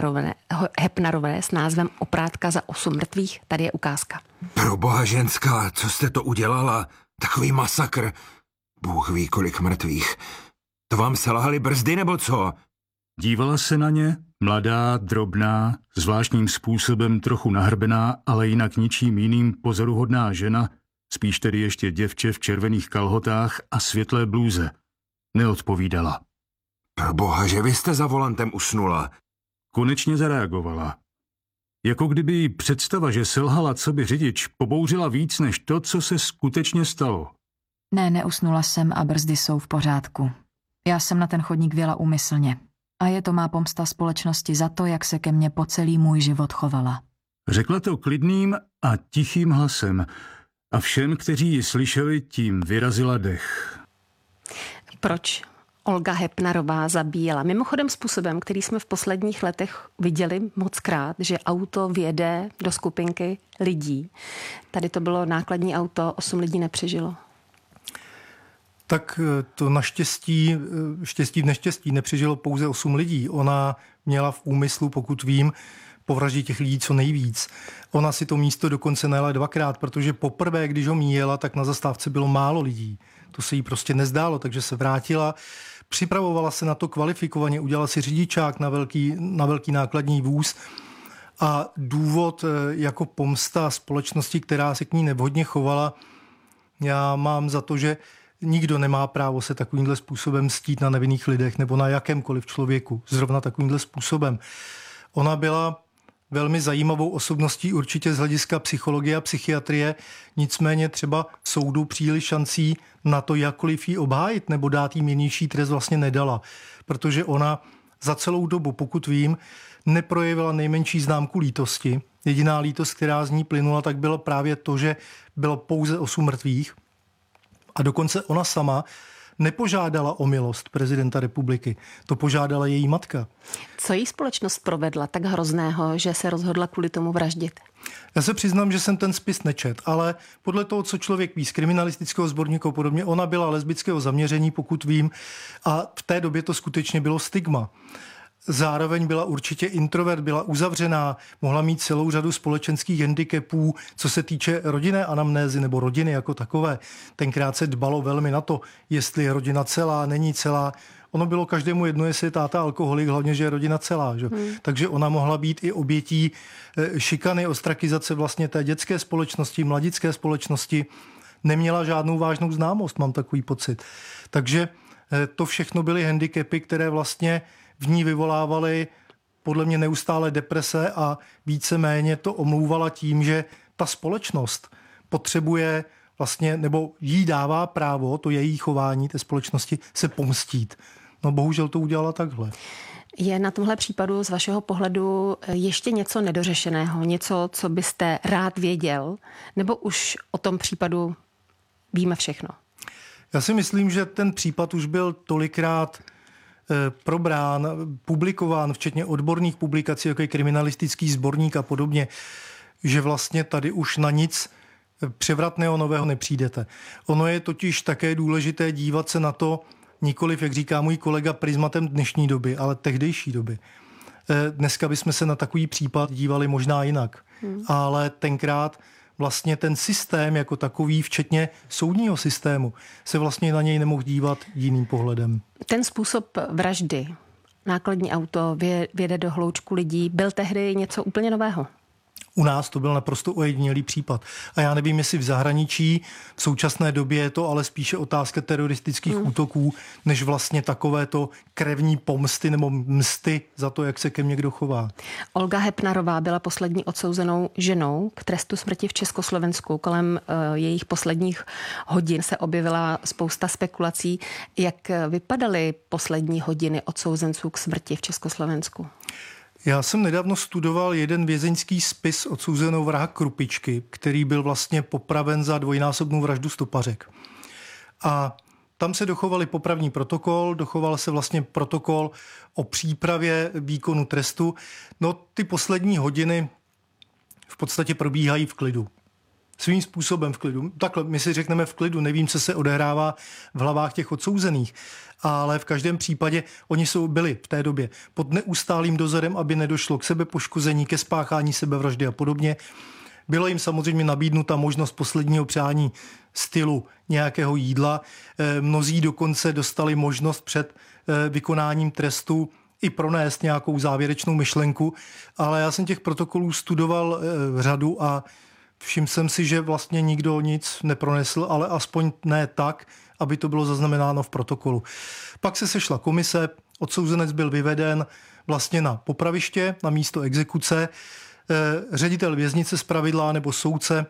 Speaker 5: Hepnarové s názvem Oprátka za 8 mrtvých. Tady je ukázka.
Speaker 7: Proboha ženská, co jste to udělala? Takový masakr. Bůh ví, kolik mrtvých. To vám selhaly brzdy, nebo co?
Speaker 8: Dívala se na ně, mladá, drobná, zvláštním způsobem trochu nahrbená, ale jinak ničím jiným pozoruhodná žena, spíš tedy ještě děvče v červených kalhotách a světlé blůze. Neodpovídala.
Speaker 7: Proboha, že vy jste za volantem usnula.
Speaker 8: Konečně zareagovala. Jako kdyby jí představa, že selhala coby řidič, pobouřila víc než to, co se skutečně stalo.
Speaker 9: Ne, neusnula jsem a brzdy jsou v pořádku. Já jsem na ten chodník vjela úmyslně. A je to má pomsta společnosti za to, jak se ke mně po celý můj život chovala.
Speaker 8: Řekla to klidným a tichým hlasem a všem, kteří ji slyšeli, tím vyrazila dech.
Speaker 5: Proč Olga Hepnarová zabíjela? Mimochodem způsobem, který jsme v posledních letech viděli mockrát, že auto vjede do skupinky lidí. Tady to bylo nákladní auto, 8 lidí nepřežilo.
Speaker 6: Tak to naštěstí, štěstí v neštěstí nepřežilo pouze 8 lidí. Ona měla v úmyslu, pokud vím, povraždit těch lidí co nejvíc. Ona si to místo dokonce najela 2krát, protože poprvé, když ho míjela, tak na zastávce bylo málo lidí. To se jí prostě nezdálo, takže se vrátila. Připravovala se na to kvalifikovaně, udělala si řidičák na velký nákladní vůz. A důvod jako pomsta společnosti, která se k ní nevhodně chovala, já mám za to, že nikdo nemá právo se takovýmhle způsobem mstít na nevinných lidech nebo na jakémkoliv člověku, zrovna takovýmhle způsobem. Ona byla velmi zajímavou osobností určitě z hlediska psychologie a psychiatrie, nicméně třeba soudu příliš šancí na to, jakkoliv jí obhájit nebo dát jí mírnější trest vlastně nedala, protože ona za celou dobu, pokud vím, neprojevila nejmenší známku lítosti. Jediná lítost, která z ní plynula, tak bylo právě to, že bylo pouze 8 mrtvých. A dokonce ona sama nepožádala o milost prezidenta republiky. To požádala její matka.
Speaker 5: Co jí společnost provedla tak hrozného, že se rozhodla kvůli tomu vraždit?
Speaker 6: Já se přiznám, že jsem ten spis nečet, ale podle toho, co člověk ví z kriminalistického sborníku podobně, ona byla lesbického zaměření, pokud vím, a v té době to skutečně bylo stigma. Zároveň byla určitě introvert, byla uzavřená, mohla mít celou řadu společenských handicapů, co se týče rodinné anamnézy nebo rodiny jako takové. Tenkrát se dbalo velmi na to, jestli je rodina celá, není celá. Ono bylo každému jedno, jestli je táta alkoholik, hlavně, že je rodina celá. Že? Takže ona mohla být i obětí šikany, ostrakizace vlastně té dětské společnosti, mladické společnosti. Neměla žádnou vážnou známost, mám takový pocit. Takže to všechno byly handicapy, které vlastně v ní vyvolávaly podle mě neustále deprese a víceméně to omlouvala tím, že ta společnost potřebuje vlastně, nebo jí dává právo, to její chování té společnosti, se pomstít. No bohužel to udělala takhle.
Speaker 5: Je na tomhle případu z vašeho pohledu ještě něco nedořešeného, něco, co byste rád věděl, nebo už o tom případu víme všechno?
Speaker 6: Já si myslím, že ten případ už byl tolikrát probrán, publikován, včetně odborných publikací, jako je kriminalistický sborník a podobně, že vlastně tady už na nic převratného nového nepřijdete. Ono je totiž také důležité dívat se na to, nikoliv, jak říká můj kolega, prismatem dnešní doby, ale tehdejší doby. Dneska bychom se na takový případ dívali možná jinak. Ale tenkrát vlastně ten systém jako takový, včetně soudního systému, se vlastně na něj nemohl dívat jiným pohledem.
Speaker 5: Ten způsob vraždy, nákladní auto, vjede do hloučku lidí, byl tehdy něco úplně nového?
Speaker 6: U nás to byl naprosto ojedinělý případ. A já nevím, jestli v zahraničí v současné době je to ale spíše otázka teroristických útoků, než vlastně takovéto krevní pomsty nebo msty za to, jak se ke mně kdo chová.
Speaker 5: Olga Hepnarová byla poslední odsouzenou ženou k trestu smrti v Československu. Kolem jejich posledních hodin se objevila spousta spekulací. Jak vypadaly poslední hodiny odsouzenců k smrti v Československu?
Speaker 6: Já jsem nedávno studoval jeden vězeňský spis odsouzenou vraha Krupičky, který byl vlastně popraven za dvojnásobnou vraždu stopařek. A tam se dochovaly popravní protokol, dochoval se vlastně protokol o přípravě výkonu trestu. No ty poslední hodiny v podstatě probíhají v klidu. Svým způsobem v klidu. Takhle my si řekneme v klidu, nevím, co se odehrává v hlavách těch odsouzených, ale v každém případě oni byli v té době pod neustálým dozorem, aby nedošlo k sebepoškození, ke spáchání sebevraždy a podobně. Bylo jim samozřejmě nabídnuta možnost posledního přání stylu nějakého jídla. Mnozí dokonce dostali možnost před vykonáním trestu i pronést nějakou závěrečnou myšlenku, ale já jsem těch protokolů studoval řadu a všiml jsem si, že vlastně nikdo nic nepronesl, ale aspoň ne tak, aby to bylo zaznamenáno v protokolu. Pak se sešla komise, odsouzenec byl vyveden vlastně na popraviště, na místo exekuce. Ředitel věznice zpravidla nebo soudce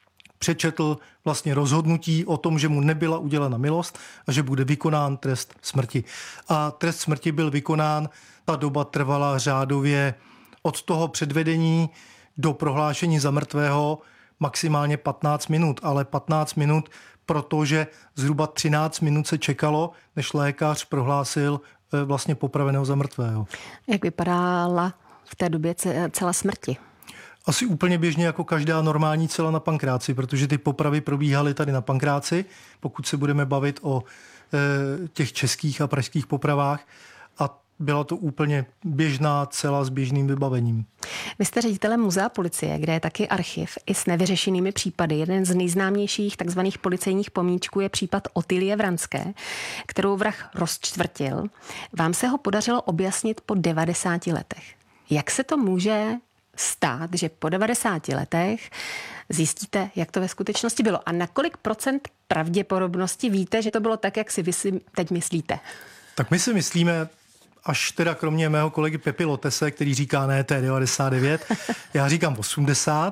Speaker 6: přečetl vlastně rozhodnutí o tom, že mu nebyla udělena milost a že bude vykonán trest smrti. A trest smrti byl vykonán, ta doba trvala řádově od toho předvedení do prohlášení za mrtvého maximálně 15 minut, ale 15 minut, protože zhruba 13 minut se čekalo, než lékař prohlásil vlastně popraveného za mrtvého.
Speaker 5: Jak vypadala v té době cela smrti?
Speaker 6: Asi úplně běžně jako každá normální cela na Pankráci, protože ty popravy probíhaly tady na Pankráci, pokud se budeme bavit o těch českých a pražských popravách. A byla to úplně běžná cela s běžným vybavením.
Speaker 5: Vy jste ředitelem muzea policie, kde je taky archiv i s nevyřešenými případy. Jeden z nejznámějších takzvaných policejních pomníčků je případ Otilie Vranské, kterou vrah rozčtvrtil. Vám se ho podařilo objasnit po 90 letech. Jak se to může stát, že po 90 letech zjistíte, jak to ve skutečnosti bylo? A na kolik procent pravděpodobnosti víte, že to bylo tak, jak si vy si teď myslíte?
Speaker 6: Tak my si myslíme, až teda kromě mého kolegy Pepi Lotese, který říká ne, to je 99, já říkám 80.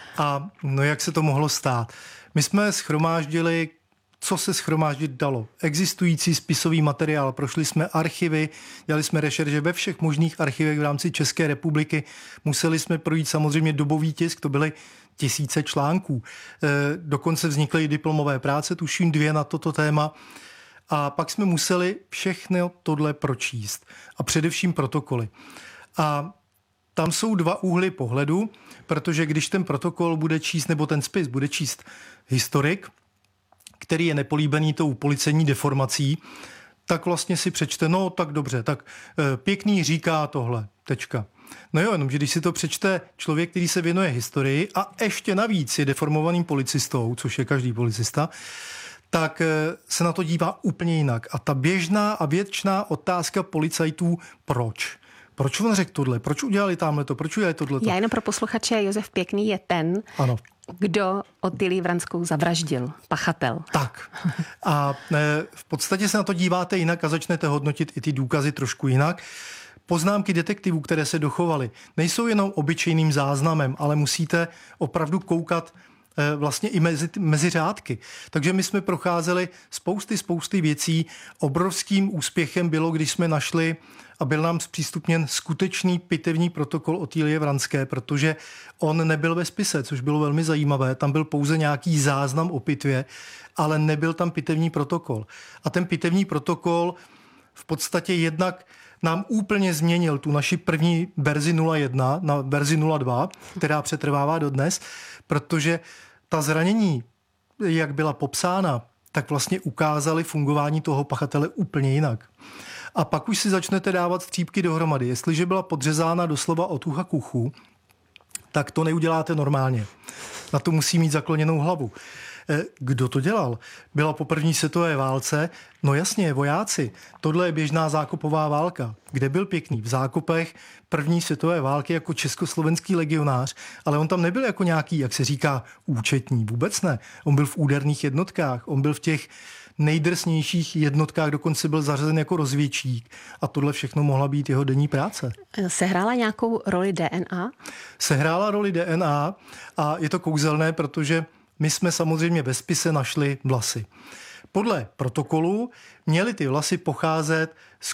Speaker 6: A no jak se to mohlo stát? My jsme shromáždili, co se shromáždit dalo. Existující spisový materiál, prošli jsme archivy, dělali jsme rešerže ve všech možných archivech v rámci České republiky. Museli jsme projít samozřejmě dobový tisk, to byly tisíce článků. Dokonce vznikly diplomové práce, tuším 2 na toto téma. A pak jsme museli všechno tohle pročíst. A především protokoly. A tam jsou dva úhly pohledu, protože když ten protokol bude číst, nebo ten spis bude číst historik, který je nepolíbený tou policejní deformací, tak vlastně si přečte, no tak dobře, tak Pěkný říká tohle, tečka. No jo, jenomže když si to přečte člověk, který se věnuje historii a ještě navíc je deformovaným policistou, což je každý policista, tak se na to dívá úplně jinak. A ta běžná a věčná otázka policajtů, proč? Proč on řekl tohle? Proč udělali tamhleto? Proč udělali tohleto?
Speaker 5: Já jenom pro posluchače, Josef Pěkný je ten,
Speaker 6: ano,
Speaker 5: kdo Otýlii Vranskou zavraždil, pachatel.
Speaker 6: Tak. A v podstatě se na to díváte jinak a začnete hodnotit i ty důkazy trošku jinak. Poznámky detektivů, které se dochovaly, nejsou jenom obyčejným záznamem, ale musíte opravdu koukat vlastně i mezi řádky. Takže my jsme procházeli spousty věcí. Obrovským úspěchem bylo, když jsme našli a byl nám zpřístupněn skutečný pitevní protokol Otýlie Vranské, protože on nebyl ve spise, což bylo velmi zajímavé. Tam byl pouze nějaký záznam o pitvě, ale nebyl tam pitevní protokol. A ten pitevní protokol v podstatě jednak nám úplně změnil tu naši první verzi 01 na verzi 02, která přetrvává dodnes, protože ta zranění, jak byla popsána, tak vlastně ukázaly fungování toho pachatele úplně jinak. A pak už si začnete dávat střípky dohromady. Jestliže byla podřezána doslova od ucha k uchu, tak to neuděláte normálně. Na to musí mít zakloněnou hlavu. Kdo to dělal? Byla po první světové válce? No jasně, vojáci. Tohle je běžná zákopová válka. Kde byl Pěkný? V zákopech první světové války jako československý legionář, ale on tam nebyl jako nějaký, jak se říká, účetní. Vůbec ne. On byl v úderných jednotkách. On byl v těch nejdrsnějších jednotkách, dokonce byl zařazen jako rozvědčík. A tohle všechno mohla být jeho denní práce.
Speaker 5: Sehrála nějakou roli DNA?
Speaker 6: Sehrála roli DNA a je to kouzelné, protože my jsme samozřejmě ve spise našli vlasy. Podle protokolu měly ty vlasy pocházet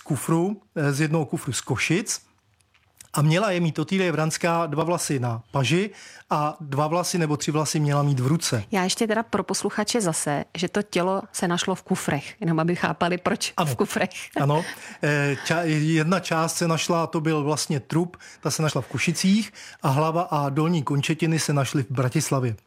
Speaker 6: z jednoho kufru z Košic a měla je mít Otýlie Vranská 2 vlasy na paži a 2 vlasy nebo 3 vlasy měla mít v ruce.
Speaker 5: Já ještě teda pro posluchače zase, že to tělo se našlo v kufrech, jenom aby chápali, proč ano, v kufrech.
Speaker 6: Ano, jedna část se našla, to byl vlastně trup, ta se našla v Košicích a hlava a dolní končetiny se našly v Bratislavě.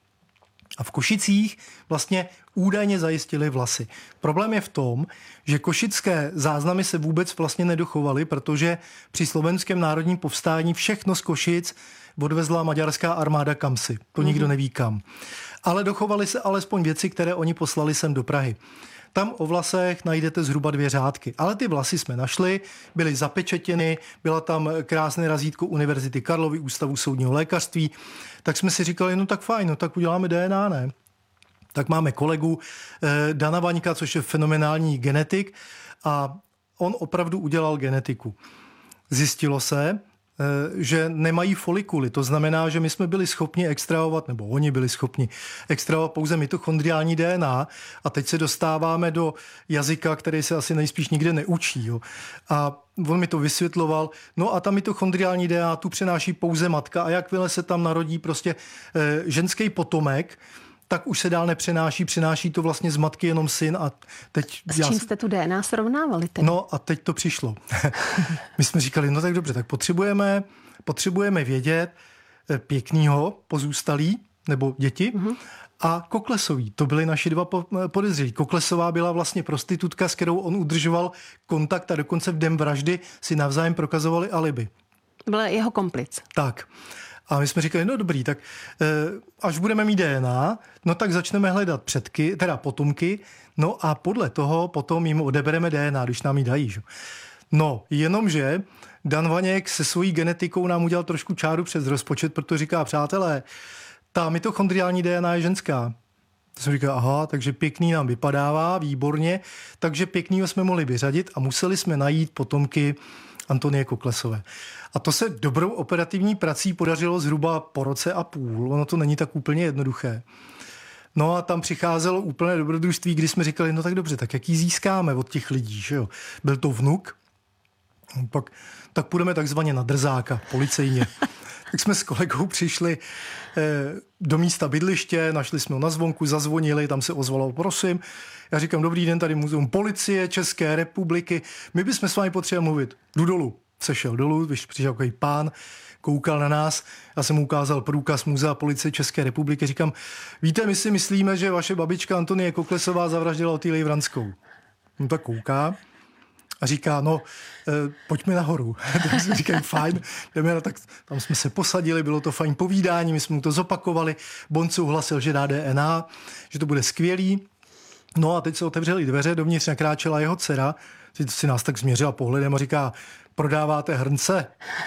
Speaker 6: A v Košicích vlastně údajně zajistili vlasy. Problém je v tom, že košické záznamy se vůbec vlastně nedochovaly, protože při slovenském národním povstání všechno z Košic odvezla maďarská armáda kamsi. To nikdo neví kam. Ale dochovaly se alespoň věci, které oni poslali sem do Prahy. Tam o vlasech najdete zhruba 2 řádky. Ale ty vlasy jsme našli, byly zapečetěny, byla tam krásné razítko Univerzity Karlovy, Ústavu soudního lékařství. Tak jsme si říkali, no tak fajn, no tak uděláme DNA, ne? Tak máme kolegu Dana Vaňka, což je fenomenální genetik a on opravdu udělal genetiku. Zjistilo se, že nemají folikuly. To znamená, že my jsme byli schopni extrahovat, nebo oni byli schopni extrahovat pouze mitochondriální DNA a teď se dostáváme do jazyka, který se asi nejspíš nikde neučí. Jo. A on mi to vysvětloval. No a ta mitochondriální DNA tu přenáší pouze matka a jakmile se tam narodí prostě ženský potomek, tak už se dál nepřenáší, přenáší to vlastně z matky jenom syn a teď...
Speaker 5: S čím jste tu DNA srovnávali tedy?
Speaker 6: No a teď to přišlo. My jsme říkali, no tak dobře, tak potřebujeme vědět Pěknýho pozůstalí, nebo děti, a Koklesový. To byly naši 2 podezřelí. Koklesová byla vlastně prostitutka, s kterou on udržoval kontakt a dokonce v den vraždy si navzájem prokazovali alibi.
Speaker 5: Byl jeho komplic.
Speaker 6: Tak. A my jsme říkali, no dobrý, tak až budeme mít DNA, no tak začneme hledat předky, teda potomky, no a podle toho potom jim odebereme DNA, když nám ji dají. Že? No, jenomže Dan Vaněk se svojí genetikou nám udělal trošku čáru přes rozpočet, protože říká, přátelé, ta mitochondriální DNA je ženská. To jsem říkal, aha, takže Pěkný nám vypadává, výborně, takže Pěknýho jsme mohli vyřadit a museli jsme najít potomky Antonie Koklesové. A to se dobrou operativní prací podařilo zhruba po roce a půl. Ono to není tak úplně jednoduché. No a tam přicházelo úplné dobrodružství, kdy jsme říkali, no tak dobře, tak jak ji získáme od těch lidí, že jo? Byl to vnuk, tak půjdeme takzvaně na drzáka, policejně. Tak jsme s kolegou přišli do místa bydliště, našli jsme ho na zvonku, zazvonili, tam se ozvalo, prosím. Já říkám, dobrý den, tady muzeum policie České republiky, my bychom s vámi potřebovali mluvit. Jdu dolů. Sešel dolů, když přišel takový pán, koukal na nás, já jsem mu ukázal průkaz Muzea policie České republiky, říkám, víte, my si myslíme, že vaše babička Antonie Koklesová zavraždila Otýlii Vranskou. No tak kouká a říká, pojďme nahoru. Tak jsme říkali, fajn, jdeme, tak tam jsme se posadili, bylo to fajn povídání, my jsme mu to zopakovali, Bond souhlasil, že dá DNA, že to bude skvělý. No a teď se otevřely dveře, dovnitř nakráčela jeho dcera, si nás tak změřila pohledem a říká, prodáváte hrnce?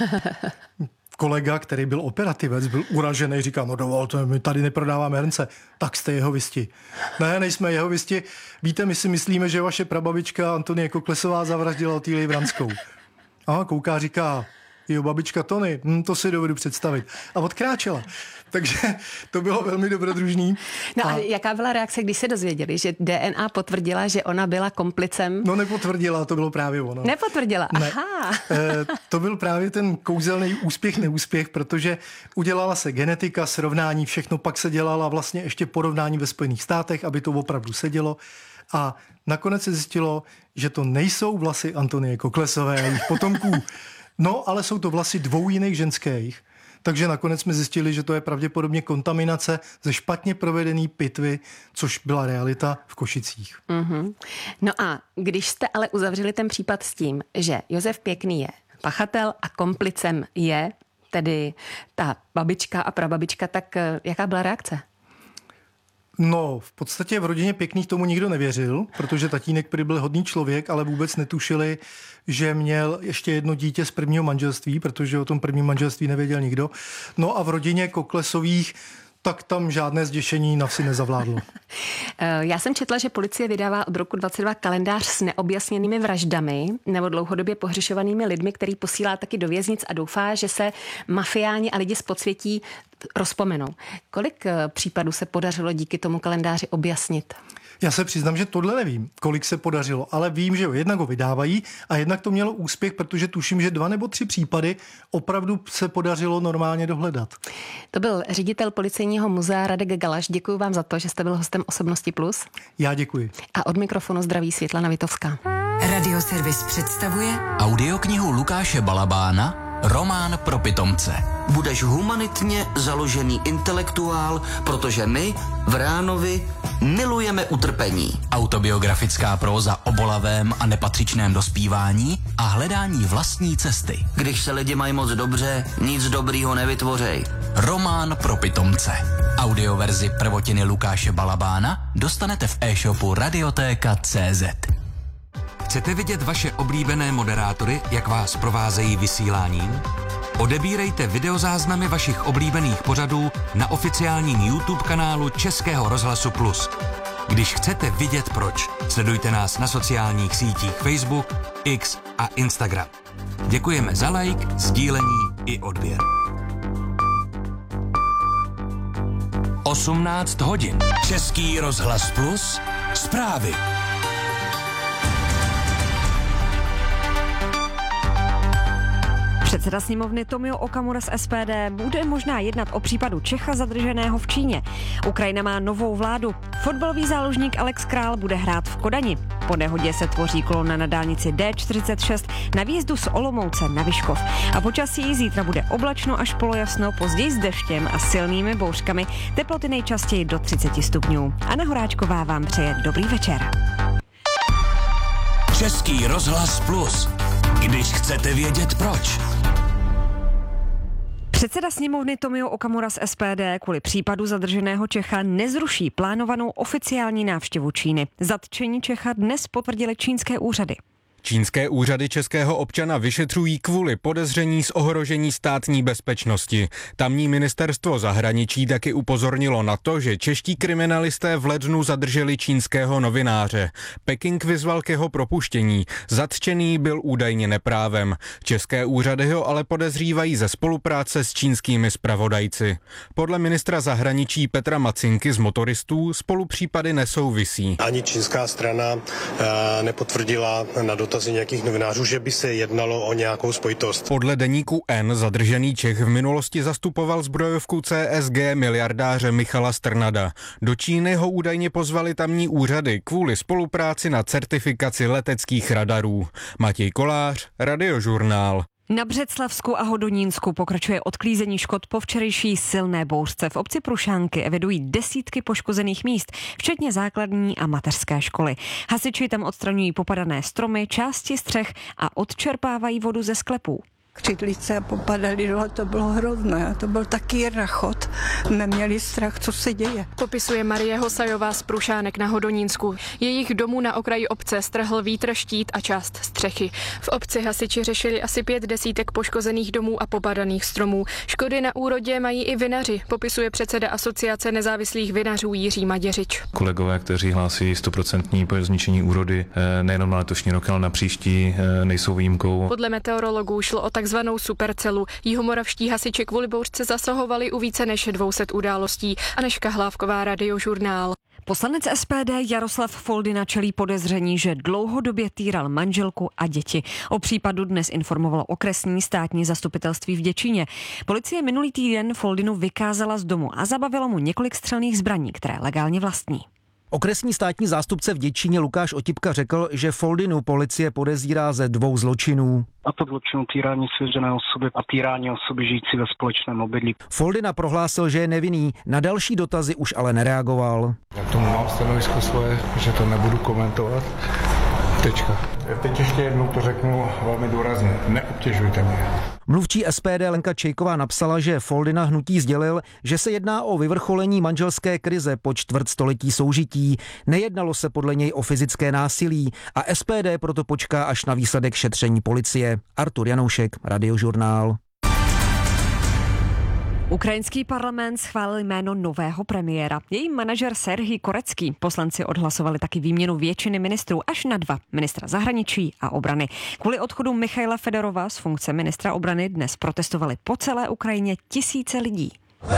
Speaker 6: Kolega, který byl operativec, byl uražený, říká, no dovolte, my tady neprodáváme hrnce, tak jste jeho visti. Ne, nejsme jeho visti. Víte, my si myslíme, že vaše prababička Antonie Koklesová zavraždila Otýlii Vranskou. A kouká, říká, jo, babička Tony, to si dovedu představit. A odkráčela. Takže to bylo velmi dobrodružný.
Speaker 5: No a jaká byla reakce, když se dozvěděli, že DNA potvrdila, že ona byla komplicem?
Speaker 6: No nepotvrdila, to bylo právě ono.
Speaker 5: Nepotvrdila,
Speaker 6: ne.
Speaker 5: Aha.
Speaker 6: To byl právě ten kouzelný úspěch, neúspěch, protože udělala se genetika, srovnání, všechno, pak se dělala vlastně ještě porovnání ve Spojených státech, aby to opravdu sedělo. A nakonec se zjistilo, že to nejsou vlasy Antonie Koklesové a jejich potomků. No, ale jsou to vlasy 2 jiných ženských. Takže nakonec jsme zjistili, že to je pravděpodobně kontaminace ze špatně provedené pitvy, což byla realita v Košicích.
Speaker 5: Mm-hmm. No a když jste ale uzavřeli ten případ s tím, že Josef Pěkný je pachatel a komplicem je tedy ta babička a prababička, tak jaká byla reakce?
Speaker 6: No, v podstatě v rodině Pěkných tomu nikdo nevěřil, protože tatínek prý byl hodný člověk, ale vůbec netušili, že měl ještě jedno dítě z prvního manželství, protože o tom prvním manželství nevěděl nikdo. No a v rodině Koklesových tak tam žádné zděšení na vsi nezavládlo.
Speaker 5: Já jsem četla, že policie vydává od roku 22 kalendář s neobjasněnými vraždami nebo dlouhodobě pohřešovanými lidmi, který posílá taky do věznic a doufá, že se mafiáni a lidi z podsvětí rozpomenou. Kolik případů se podařilo díky tomu kalendáři objasnit?
Speaker 6: Já se přiznám, že tohle nevím, kolik se podařilo, ale vím, že jednak ho vydávají a jednak to mělo úspěch, protože tuším, že 2 nebo 3 případy opravdu se podařilo normálně dohledat.
Speaker 5: To byl ředitel Policejního muzea Radek Galaš. Děkuji vám za to, že jste byl hostem Osobnosti Plus.
Speaker 6: Já děkuji.
Speaker 5: A od mikrofonu zdraví Světlana Vitovská.
Speaker 10: Radioservis představuje
Speaker 11: audioknihu Lukáše Balabána Román pro pitomce.
Speaker 12: Budeš humanitně založený intelektuál, protože my v Ránovi milujeme utrpení.
Speaker 11: Autobiografická próza o bolavém a nepatřičném dospívání a hledání vlastní cesty.
Speaker 12: Když se lidi mají moc dobře, nic dobrýho nevytvořej.
Speaker 11: Román pro pitomce. Audioverzi prvotiny Lukáše Balabána dostanete v e-shopu Radiotéka.cz.
Speaker 4: Chcete vidět vaše oblíbené moderátory, jak vás provázejí vysíláním? Odebírejte videozáznamy vašich oblíbených pořadů na oficiálním YouTube kanálu Českého rozhlasu Plus. Když chcete vidět proč, sledujte nás na sociálních sítích Facebook, X a Instagram. Děkujeme za like, sdílení i odběr.
Speaker 11: 18 hodin. Český rozhlas Plus. Zprávy.
Speaker 13: Předseda sněmovny Tomio Okamura z SPD bude možná jednat o případu Čecha zadrženého v Číně. Ukrajina má novou vládu. Fotbalový záložník Alex Král bude hrát v Kodani. Po nehodě se tvoří kolona na dálnici D46 na výjezdu z Olomouce na Vyškov. A počasí zítra bude oblačno až polojasno, později s deštěm a silnými bouřkami, teploty nejčastěji do 30 stupňů. Anna Horáčková vám přeje dobrý večer.
Speaker 11: Český rozhlas Plus. Když chcete vědět proč.
Speaker 13: Předseda sněmovny Tomio Okamura z SPD kvůli případu zadrženého Čecha nezruší plánovanou oficiální návštěvu Číny. Zatčení Čecha dnes potvrdily čínské úřady.
Speaker 14: Čínské úřady českého občana vyšetřují kvůli podezření z ohrožení státní bezpečnosti. Tamní ministerstvo zahraničí taky upozornilo na to, že čeští kriminalisté v lednu zadrželi čínského novináře. Peking vyzval k jeho propuštění. Zatčený byl údajně neprávem. České úřady ho ale podezřívají ze spolupráce s čínskými zpravodajci. Podle ministra zahraničí Petra Macinky z Motoristů spolu případy nesouvisí.
Speaker 15: Ani čínská strana nepotvrdila na dotaz dotazy nějakých novinářů, že by se jednalo o nějakou spojitost.
Speaker 14: Podle deníku N zadržený Čech v minulosti zastupoval zbrojovku CSG miliardáře Michala Strnada. Do Číny ho údajně pozvali tamní úřady kvůli spolupráci na certifikaci leteckých radarů. Matěj Kolář, Radiožurnál.
Speaker 13: Na Břeclavsku a Hodonínsku pokračuje odklízení škod po včerejší silné bouřce. V obci Prušánky evidují desítky poškozených míst, včetně základní a mateřské školy. Hasiči tam odstraňují popadané stromy, části střech a odčerpávají vodu ze sklepů.
Speaker 16: Křidlice popadaly, to bylo hrozné, to byl taky rachot. Neměli strach, co se děje.
Speaker 5: Popisuje Marie Hosajová z Prušánek na Hodonínsku. Jejich domů na okraji obce strhl vítr, štít a část střechy. V obci hasiči řešili asi 5 desítek poškozených domů a popadaných stromů. Škody na úrodě mají i vinaři, popisuje předseda Asociace nezávislých vinařů Jiří Maděřič.
Speaker 17: Kolegové, kteří hlásí 100% zničení úrody, nejenom na letošní rok, ale na příští, nejsou výjimkou.
Speaker 5: Podle meteorologů šlo o takzvanou supercelu. Jihomoravští hasiči kvůli bouřce zasahovali u více než 200 událostí. Anežka Hlávková, Radiožurnál.
Speaker 13: Poslanec SPD Jaroslav Foldina čelí podezření, že dlouhodobě týral manželku a děti. O případu dnes informovalo okresní státní zastupitelství v Děčíně. Policie minulý týden Foldinu vykázala z domu a zabavila mu několik střelných zbraní, které legálně vlastní.
Speaker 18: Okresní státní zástupce v Děčíně Lukáš Otipka řekl, že Foldinu policie podezírá ze 2 zločinů.
Speaker 19: A to zločinu týrání svěřené osoby a týrání osoby žijící ve společném obydlí.
Speaker 18: Foldina prohlásil, že je nevinný, na další dotazy už ale nereagoval.
Speaker 20: Já k tomu mám stanovisko svoje, že to nebudu komentovat. Tečka. Teď ještě jednou to řeknu velmi důrazně. Neobtěžujte mě.
Speaker 18: Mluvčí SPD Lenka Čejková napsala, že Foldina hnutí sdělil, že se jedná o vyvrcholení manželské krize po čtvrtstoletí soužití. Nejednalo se podle něj o fyzické násilí a SPD proto počká až na výsledek šetření policie. Artur Janoušek, Radiožurnál.
Speaker 13: Ukrajinský parlament schválil jméno nového premiéra. Její manažer Serhij Korecký. Poslanci odhlasovali taky výměnu většiny ministrů až na 2, ministra zahraničí a obrany. Kvůli odchodu Michaila Fedorova z funkce ministra obrany dnes protestovali po celé Ukrajině tisíce lidí.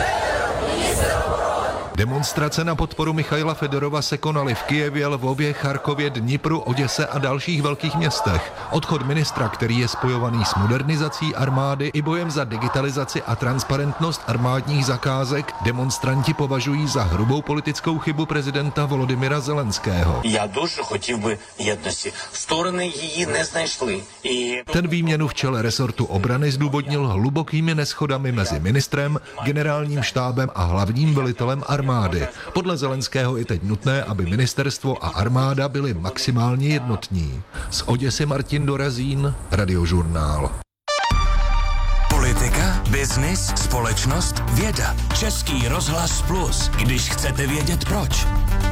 Speaker 21: Demonstrace na podporu Michaila Fedorova se konaly v Kyjevě, Lvově, Charkově, Dnipru, Oděse a dalších velkých městech. Odchod ministra, který je spojovaný s modernizací armády i bojem za digitalizaci a transparentnost armádních zakázek, demonstranti považují za hrubou politickou chybu prezidenta Volodymyra Zelenského.
Speaker 22: Já дуже хотів би єдності. Сторони її не знайшли.
Speaker 21: Ten výměnu v čele resortu obrany zdůvodnil hlubokými neschodami mezi ministrem, generálním štábem a hlavním velitelem armády. Podle Zelenského je teď nutné, aby ministerstvo a armáda byly maximálně jednotní. Z Oděsy Martin Dorazín, Radiožurnál.
Speaker 11: Politika, biznis, společnost, věda. Český rozhlas Plus, když chcete vědět proč.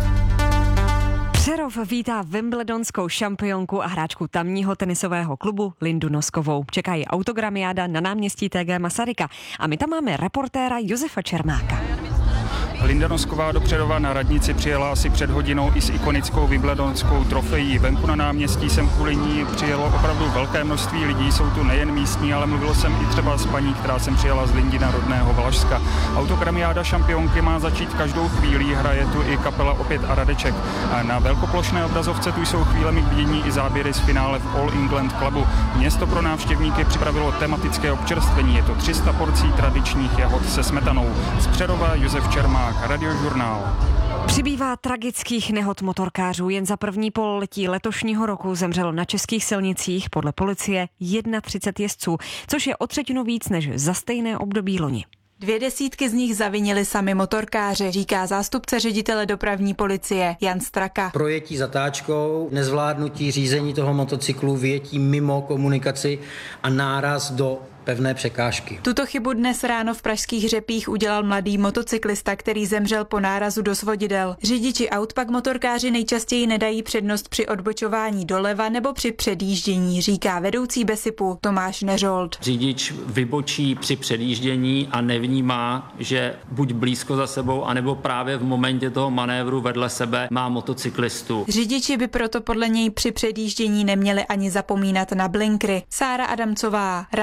Speaker 13: Přerov vítá wimbledonskou šampionku a hráčku tamního tenisového klubu Lindu Noskovou. Čeká ji autogramiáda na náměstí TG Masaryka a my tam máme reportéra Josefa Čermáka.
Speaker 23: Linda Nosková do Přerova na radnici přijela asi před hodinou i s ikonickou wimbledonskou trofejí. Venku na náměstí sem kvůli ní přijelo opravdu velké množství lidí, jsou tu nejen místní, ale mluvil jsem i třeba s paní, která sem přijela z Lindina rodného Valašska. Autogramiáda šampionky má začít každou chvíli, hraje tu i kapela Opět a Radeček. A na velkoplošné obrazovce tu jsou chvílemi k vidění i záběry z finále v All England Clubu. Město pro návštěvníky připravilo tematické občerstvení, je to 300 porcí tradičních jahod se smetanou. Z Přerova Josef Čermák, Radiožurnál.
Speaker 13: Přibývá tragických nehod motorkářů. Jen za první pololetí letošního roku zemřelo na českých silnicích podle policie 31 jezdců, což je o 1/3 víc než za stejné období loni.
Speaker 24: 200 z nich zavinili sami motorkáři, říká zástupce ředitele dopravní policie Jan Straka.
Speaker 25: Projetí zatáčkou, nezvládnutí řízení toho motocyklu, vyjetí mimo komunikaci a náraz do pevné překážky.
Speaker 24: Tuto chybu dnes ráno v pražských Řepích udělal mladý motocyklista, který zemřel po nárazu do svodidel. Řidiči aut pak motorkáři nejčastěji nedají přednost při odbočování doleva nebo při předjíždění, říká vedoucí BESIPu Tomáš Neřold.
Speaker 26: Řidič vybočí při předjíždění a nevnímá, že buď blízko za sebou, anebo právě v momentě toho manévru vedle sebe má motocyklistu.
Speaker 24: Řidiči by proto podle něj při předjíždění neměli ani zapomínat na blinkry. Sára Adamcová, Radiožurnál.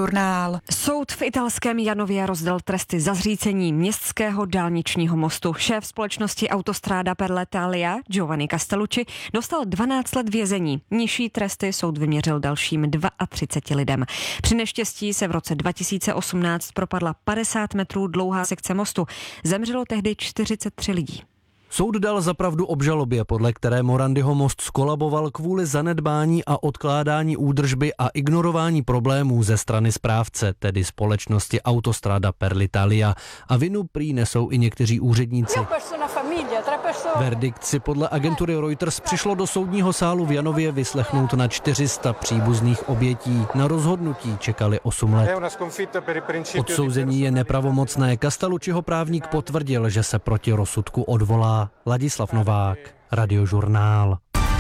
Speaker 24: Radiožurnál.
Speaker 13: Soud v italském Janově rozdal tresty za zřícení městského dálničního mostu. Šéf společnosti Autostrada per l'Italia Giovanni Castellucci dostal 12 let vězení. Nižší tresty soud vyměřil dalším 32 lidem. Při neštěstí se v roce 2018 propadla 50 metrů dlouhá sekce mostu. Zemřelo tehdy 43 lidí.
Speaker 1: Soud dal za pravdu obžalobě, podle které Morandiho most skolaboval kvůli zanedbání a odkládání údržby a ignorování problémů ze strany správce, tedy společnosti Autostrada per l'Italia. A vinu prý nesou i někteří úředníci. Verdikt si podle agentury Reuters přišlo do soudního sálu v Janově vyslechnout na 400 příbuzných obětí. Na rozhodnutí čekali 8 let. Odsouzení je nepravomocné. Castellucciho právník potvrdil, že se proti rozsudku odvolá. Ladislav Novák, Radiožurnál.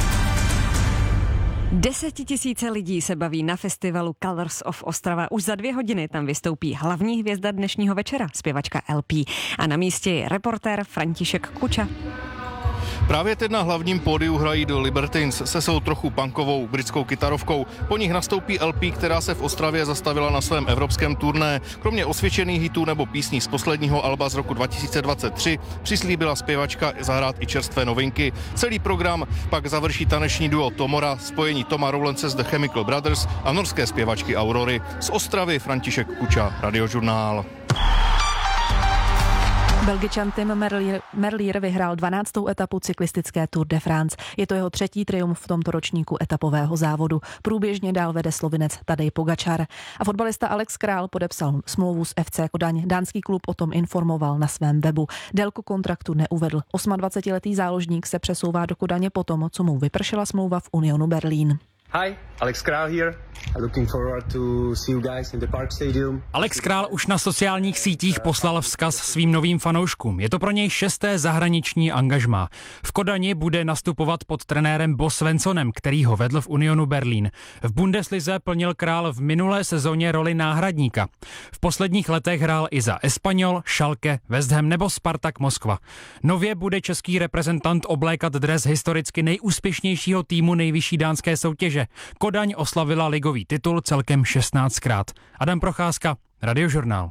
Speaker 13: 10 000 lidí se baví na festivalu Colors of Ostrava. Už za 2 hodiny tam vystoupí hlavní hvězda dnešního večera, zpěvačka LP. A na místě je reportér František Kuča.
Speaker 2: Právě teď na hlavním pódiu hrají The Libertines se svou trochu punkovou britskou kytarovkou. Po nich nastoupí LP, která se v Ostravě zastavila na svém evropském turné. Kromě osvědčených hitů nebo písní z posledního alba z roku 2023 přislíbila zpěvačka zahrát i čerstvé novinky. Celý program pak završí taneční duo Tomora, spojení Toma Rowlandse z The Chemical Brothers a norské zpěvačky Aurory. Z Ostravy František Kuča, Radiožurnál.
Speaker 3: Belgičan Tim Merlier vyhrál 12. etapu cyklistické Tour de France. Je to jeho 3. triumf v tomto ročníku etapového závodu. Průběžně dál vede Slovinec Tadej Pogačar. A fotbalista Alex Král podepsal smlouvu s FC Kodaň. Dánský klub o tom informoval na svém webu. Délku kontraktu neuvedl. 28letý záložník se přesouvá do Kodaně potom, co mu vypršela smlouva v Unionu Berlín.
Speaker 7: Hi, Alex Král here. Looking forward to see you guys in the Park Stadium.
Speaker 8: Alex Král už na sociálních sítích poslal vzkaz svým novým fanouškům. Je to pro něj 6. zahraniční angažmá. V Kodani bude nastupovat pod trenérem Bo Svensonem, který ho vedl v Unionu Berlín. V Bundeslize plnil Král v minulé sezóně roli náhradníka. V posledních letech hrál i za Espanyol, Schalke, West Ham nebo Spartak Moskva. Nově bude český reprezentant oblékat dres historicky nejúspěšnějšího týmu nejvyšší dánské soutěže. Kodaň oslavila ligový titul celkem 16krát. Adam Procházka, Radiožurnál.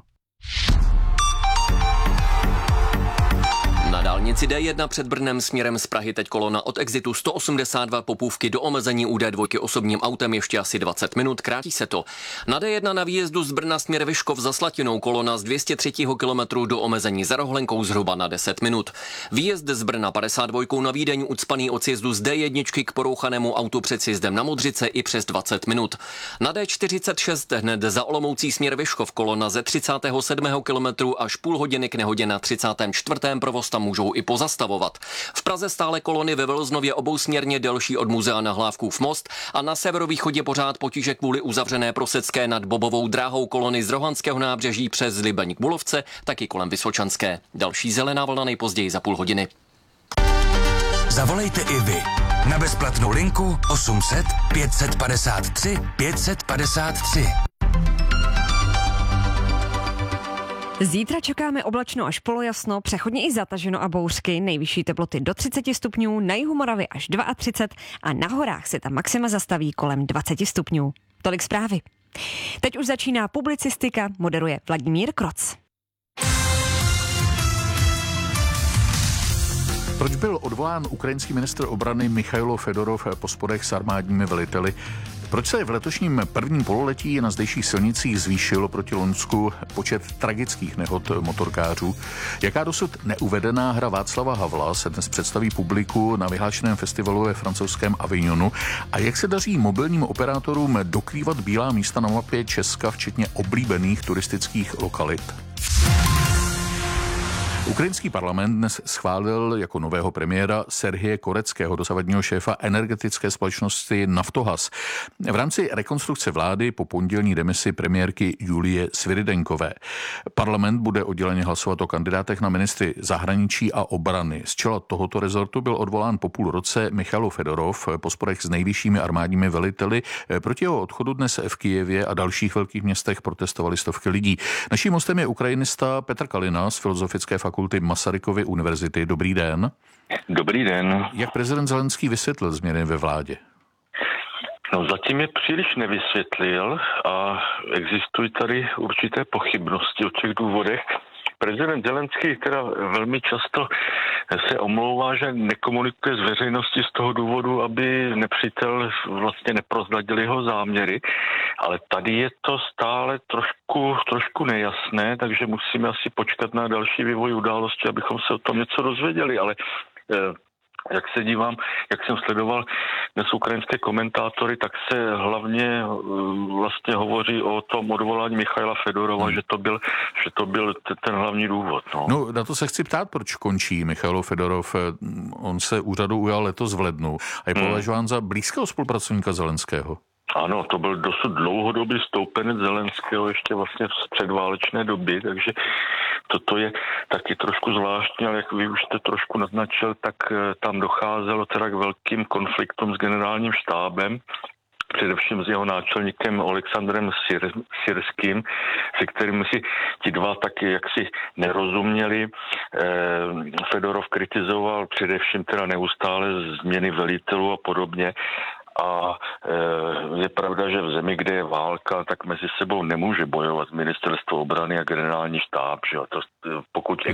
Speaker 9: Na dálnici D1 před Brnem směrem z Prahy teď kolona od exitu 182 Popůvky do omezení u D2 osobním autem ještě asi 20 minut, krátí se to. Na D1 na výjezdu z Brna směr Vyškov za Slatinou kolona z 203 km do omezení za Rohlenkou zhruba na 10 minut. Výjezd z Brna 52 na Vídeň ucpaný od sjezdu z D1 k porouchanému autu před sjezdem na Modřice i přes 20 minut. Na D46 hned za Olomoucí směr Vyškov kolona ze 37 km až půl hodiny k nehodě na 34. provoz tam můžou i pozastavovat. V Praze stále kolony ve Velznově obousměrně delší od muzea na Hlávkův most a na severovýchodě pořád potíže kvůli uzavřené Prosecké nad Bobovou dráhou kolony z Rohanského nábřeží přes Libeň k Bulovce, taky kolem Vysočanské. Další zelená vlna nejpozději za půl hodiny.
Speaker 4: Zavolejte i vy na bezplatnou linku 800 553 553.
Speaker 13: Zítra čekáme oblačno až polojasno, přechodně i zataženo a bouřky, nejvyšší teploty do 30 stupňů, na jihu Moravy až 32 a na horách se tam maxima zastaví kolem 20 stupňů. Tolik zprávy. Teď už začíná publicistika, moderuje Vladimír Kroc.
Speaker 27: Proč byl odvolán ukrajinský ministr obrany Michailo Fedorov po sporech s armádními veliteli? Proč se v letošním prvním pololetí na zdejších silnicích zvýšil proti loňsku počet tragických nehod motorkářů? Jaká dosud neuvedená hra Václava Havla se dnes představí publiku na vyhlášeném festivalu ve francouzském Avignonu? A jak se daří mobilním operátorům dokrývat bílá místa na mapě Česka, včetně oblíbených turistických lokalit? Ukrajinský parlament dnes schválil jako nového premiéra Serhije Koreckého, dosavadního šéfa energetické společnosti Naftogaz. V rámci rekonstrukce vlády po pondělní demisi premiérky Julie Sviridenkové. Parlament bude odděleně hlasovat o kandidátech na ministry zahraničí a obrany. Z čela tohoto rezortu byl odvolán po půl roce Michailo Fedorov po sporech s nejvyššími armádními veliteli. Proti jeho odchodu dnes v Kyjevě a dalších velkých městech protestovali stovky lidí. Naším hostem je ukrajinista Petr Kalina z Filozofické fakulty Masarykovy univerzity. Dobrý den.
Speaker 28: Dobrý den.
Speaker 27: Jak prezident Zelenský vysvětlil změny ve vládě?
Speaker 6: No zatím je příliš nevysvětlil a existují tady určité pochybnosti o těch důvodech. Prezident Zelenský teda velmi často se omlouvá, že nekomunikuje s veřejností z toho důvodu, aby nepřítel vlastně neprozradil jeho záměry, ale tady je to stále trošku nejasné, takže musíme asi počkat na další vývoj událostí, abychom se o tom něco dozvěděli, ale jak se dívám, jak jsem sledoval dnes ukrajinské komentátory, tak se hlavně vlastně hovoří o tom odvolání Michaila Fedorova, že to byl ten hlavní důvod.
Speaker 27: No, na to se chci ptát, proč končí Michail Fedorov. On se úřadu ujal letos v lednu a je považován za blízkého spolupracovníka Zelenského.
Speaker 6: Ano, to byl dosud dlouhodobý stoupenec Zelenského ještě vlastně v předválečné době, takže toto je taky trošku zvláštní, ale jak vy už jste trošku naznačil, tak tam docházelo teda k velkým konfliktům s generálním štábem, především s jeho náčelníkem Alexandrem Syrským, se kterým si ti dva taky jaksi nerozuměli. Fedorov kritizoval především teda neustále změny velitelů a podobně. A je pravda, že v zemi, kde je válka, tak mezi sebou nemůže bojovat ministerstvo obrany a generální štáb. Že? Pokud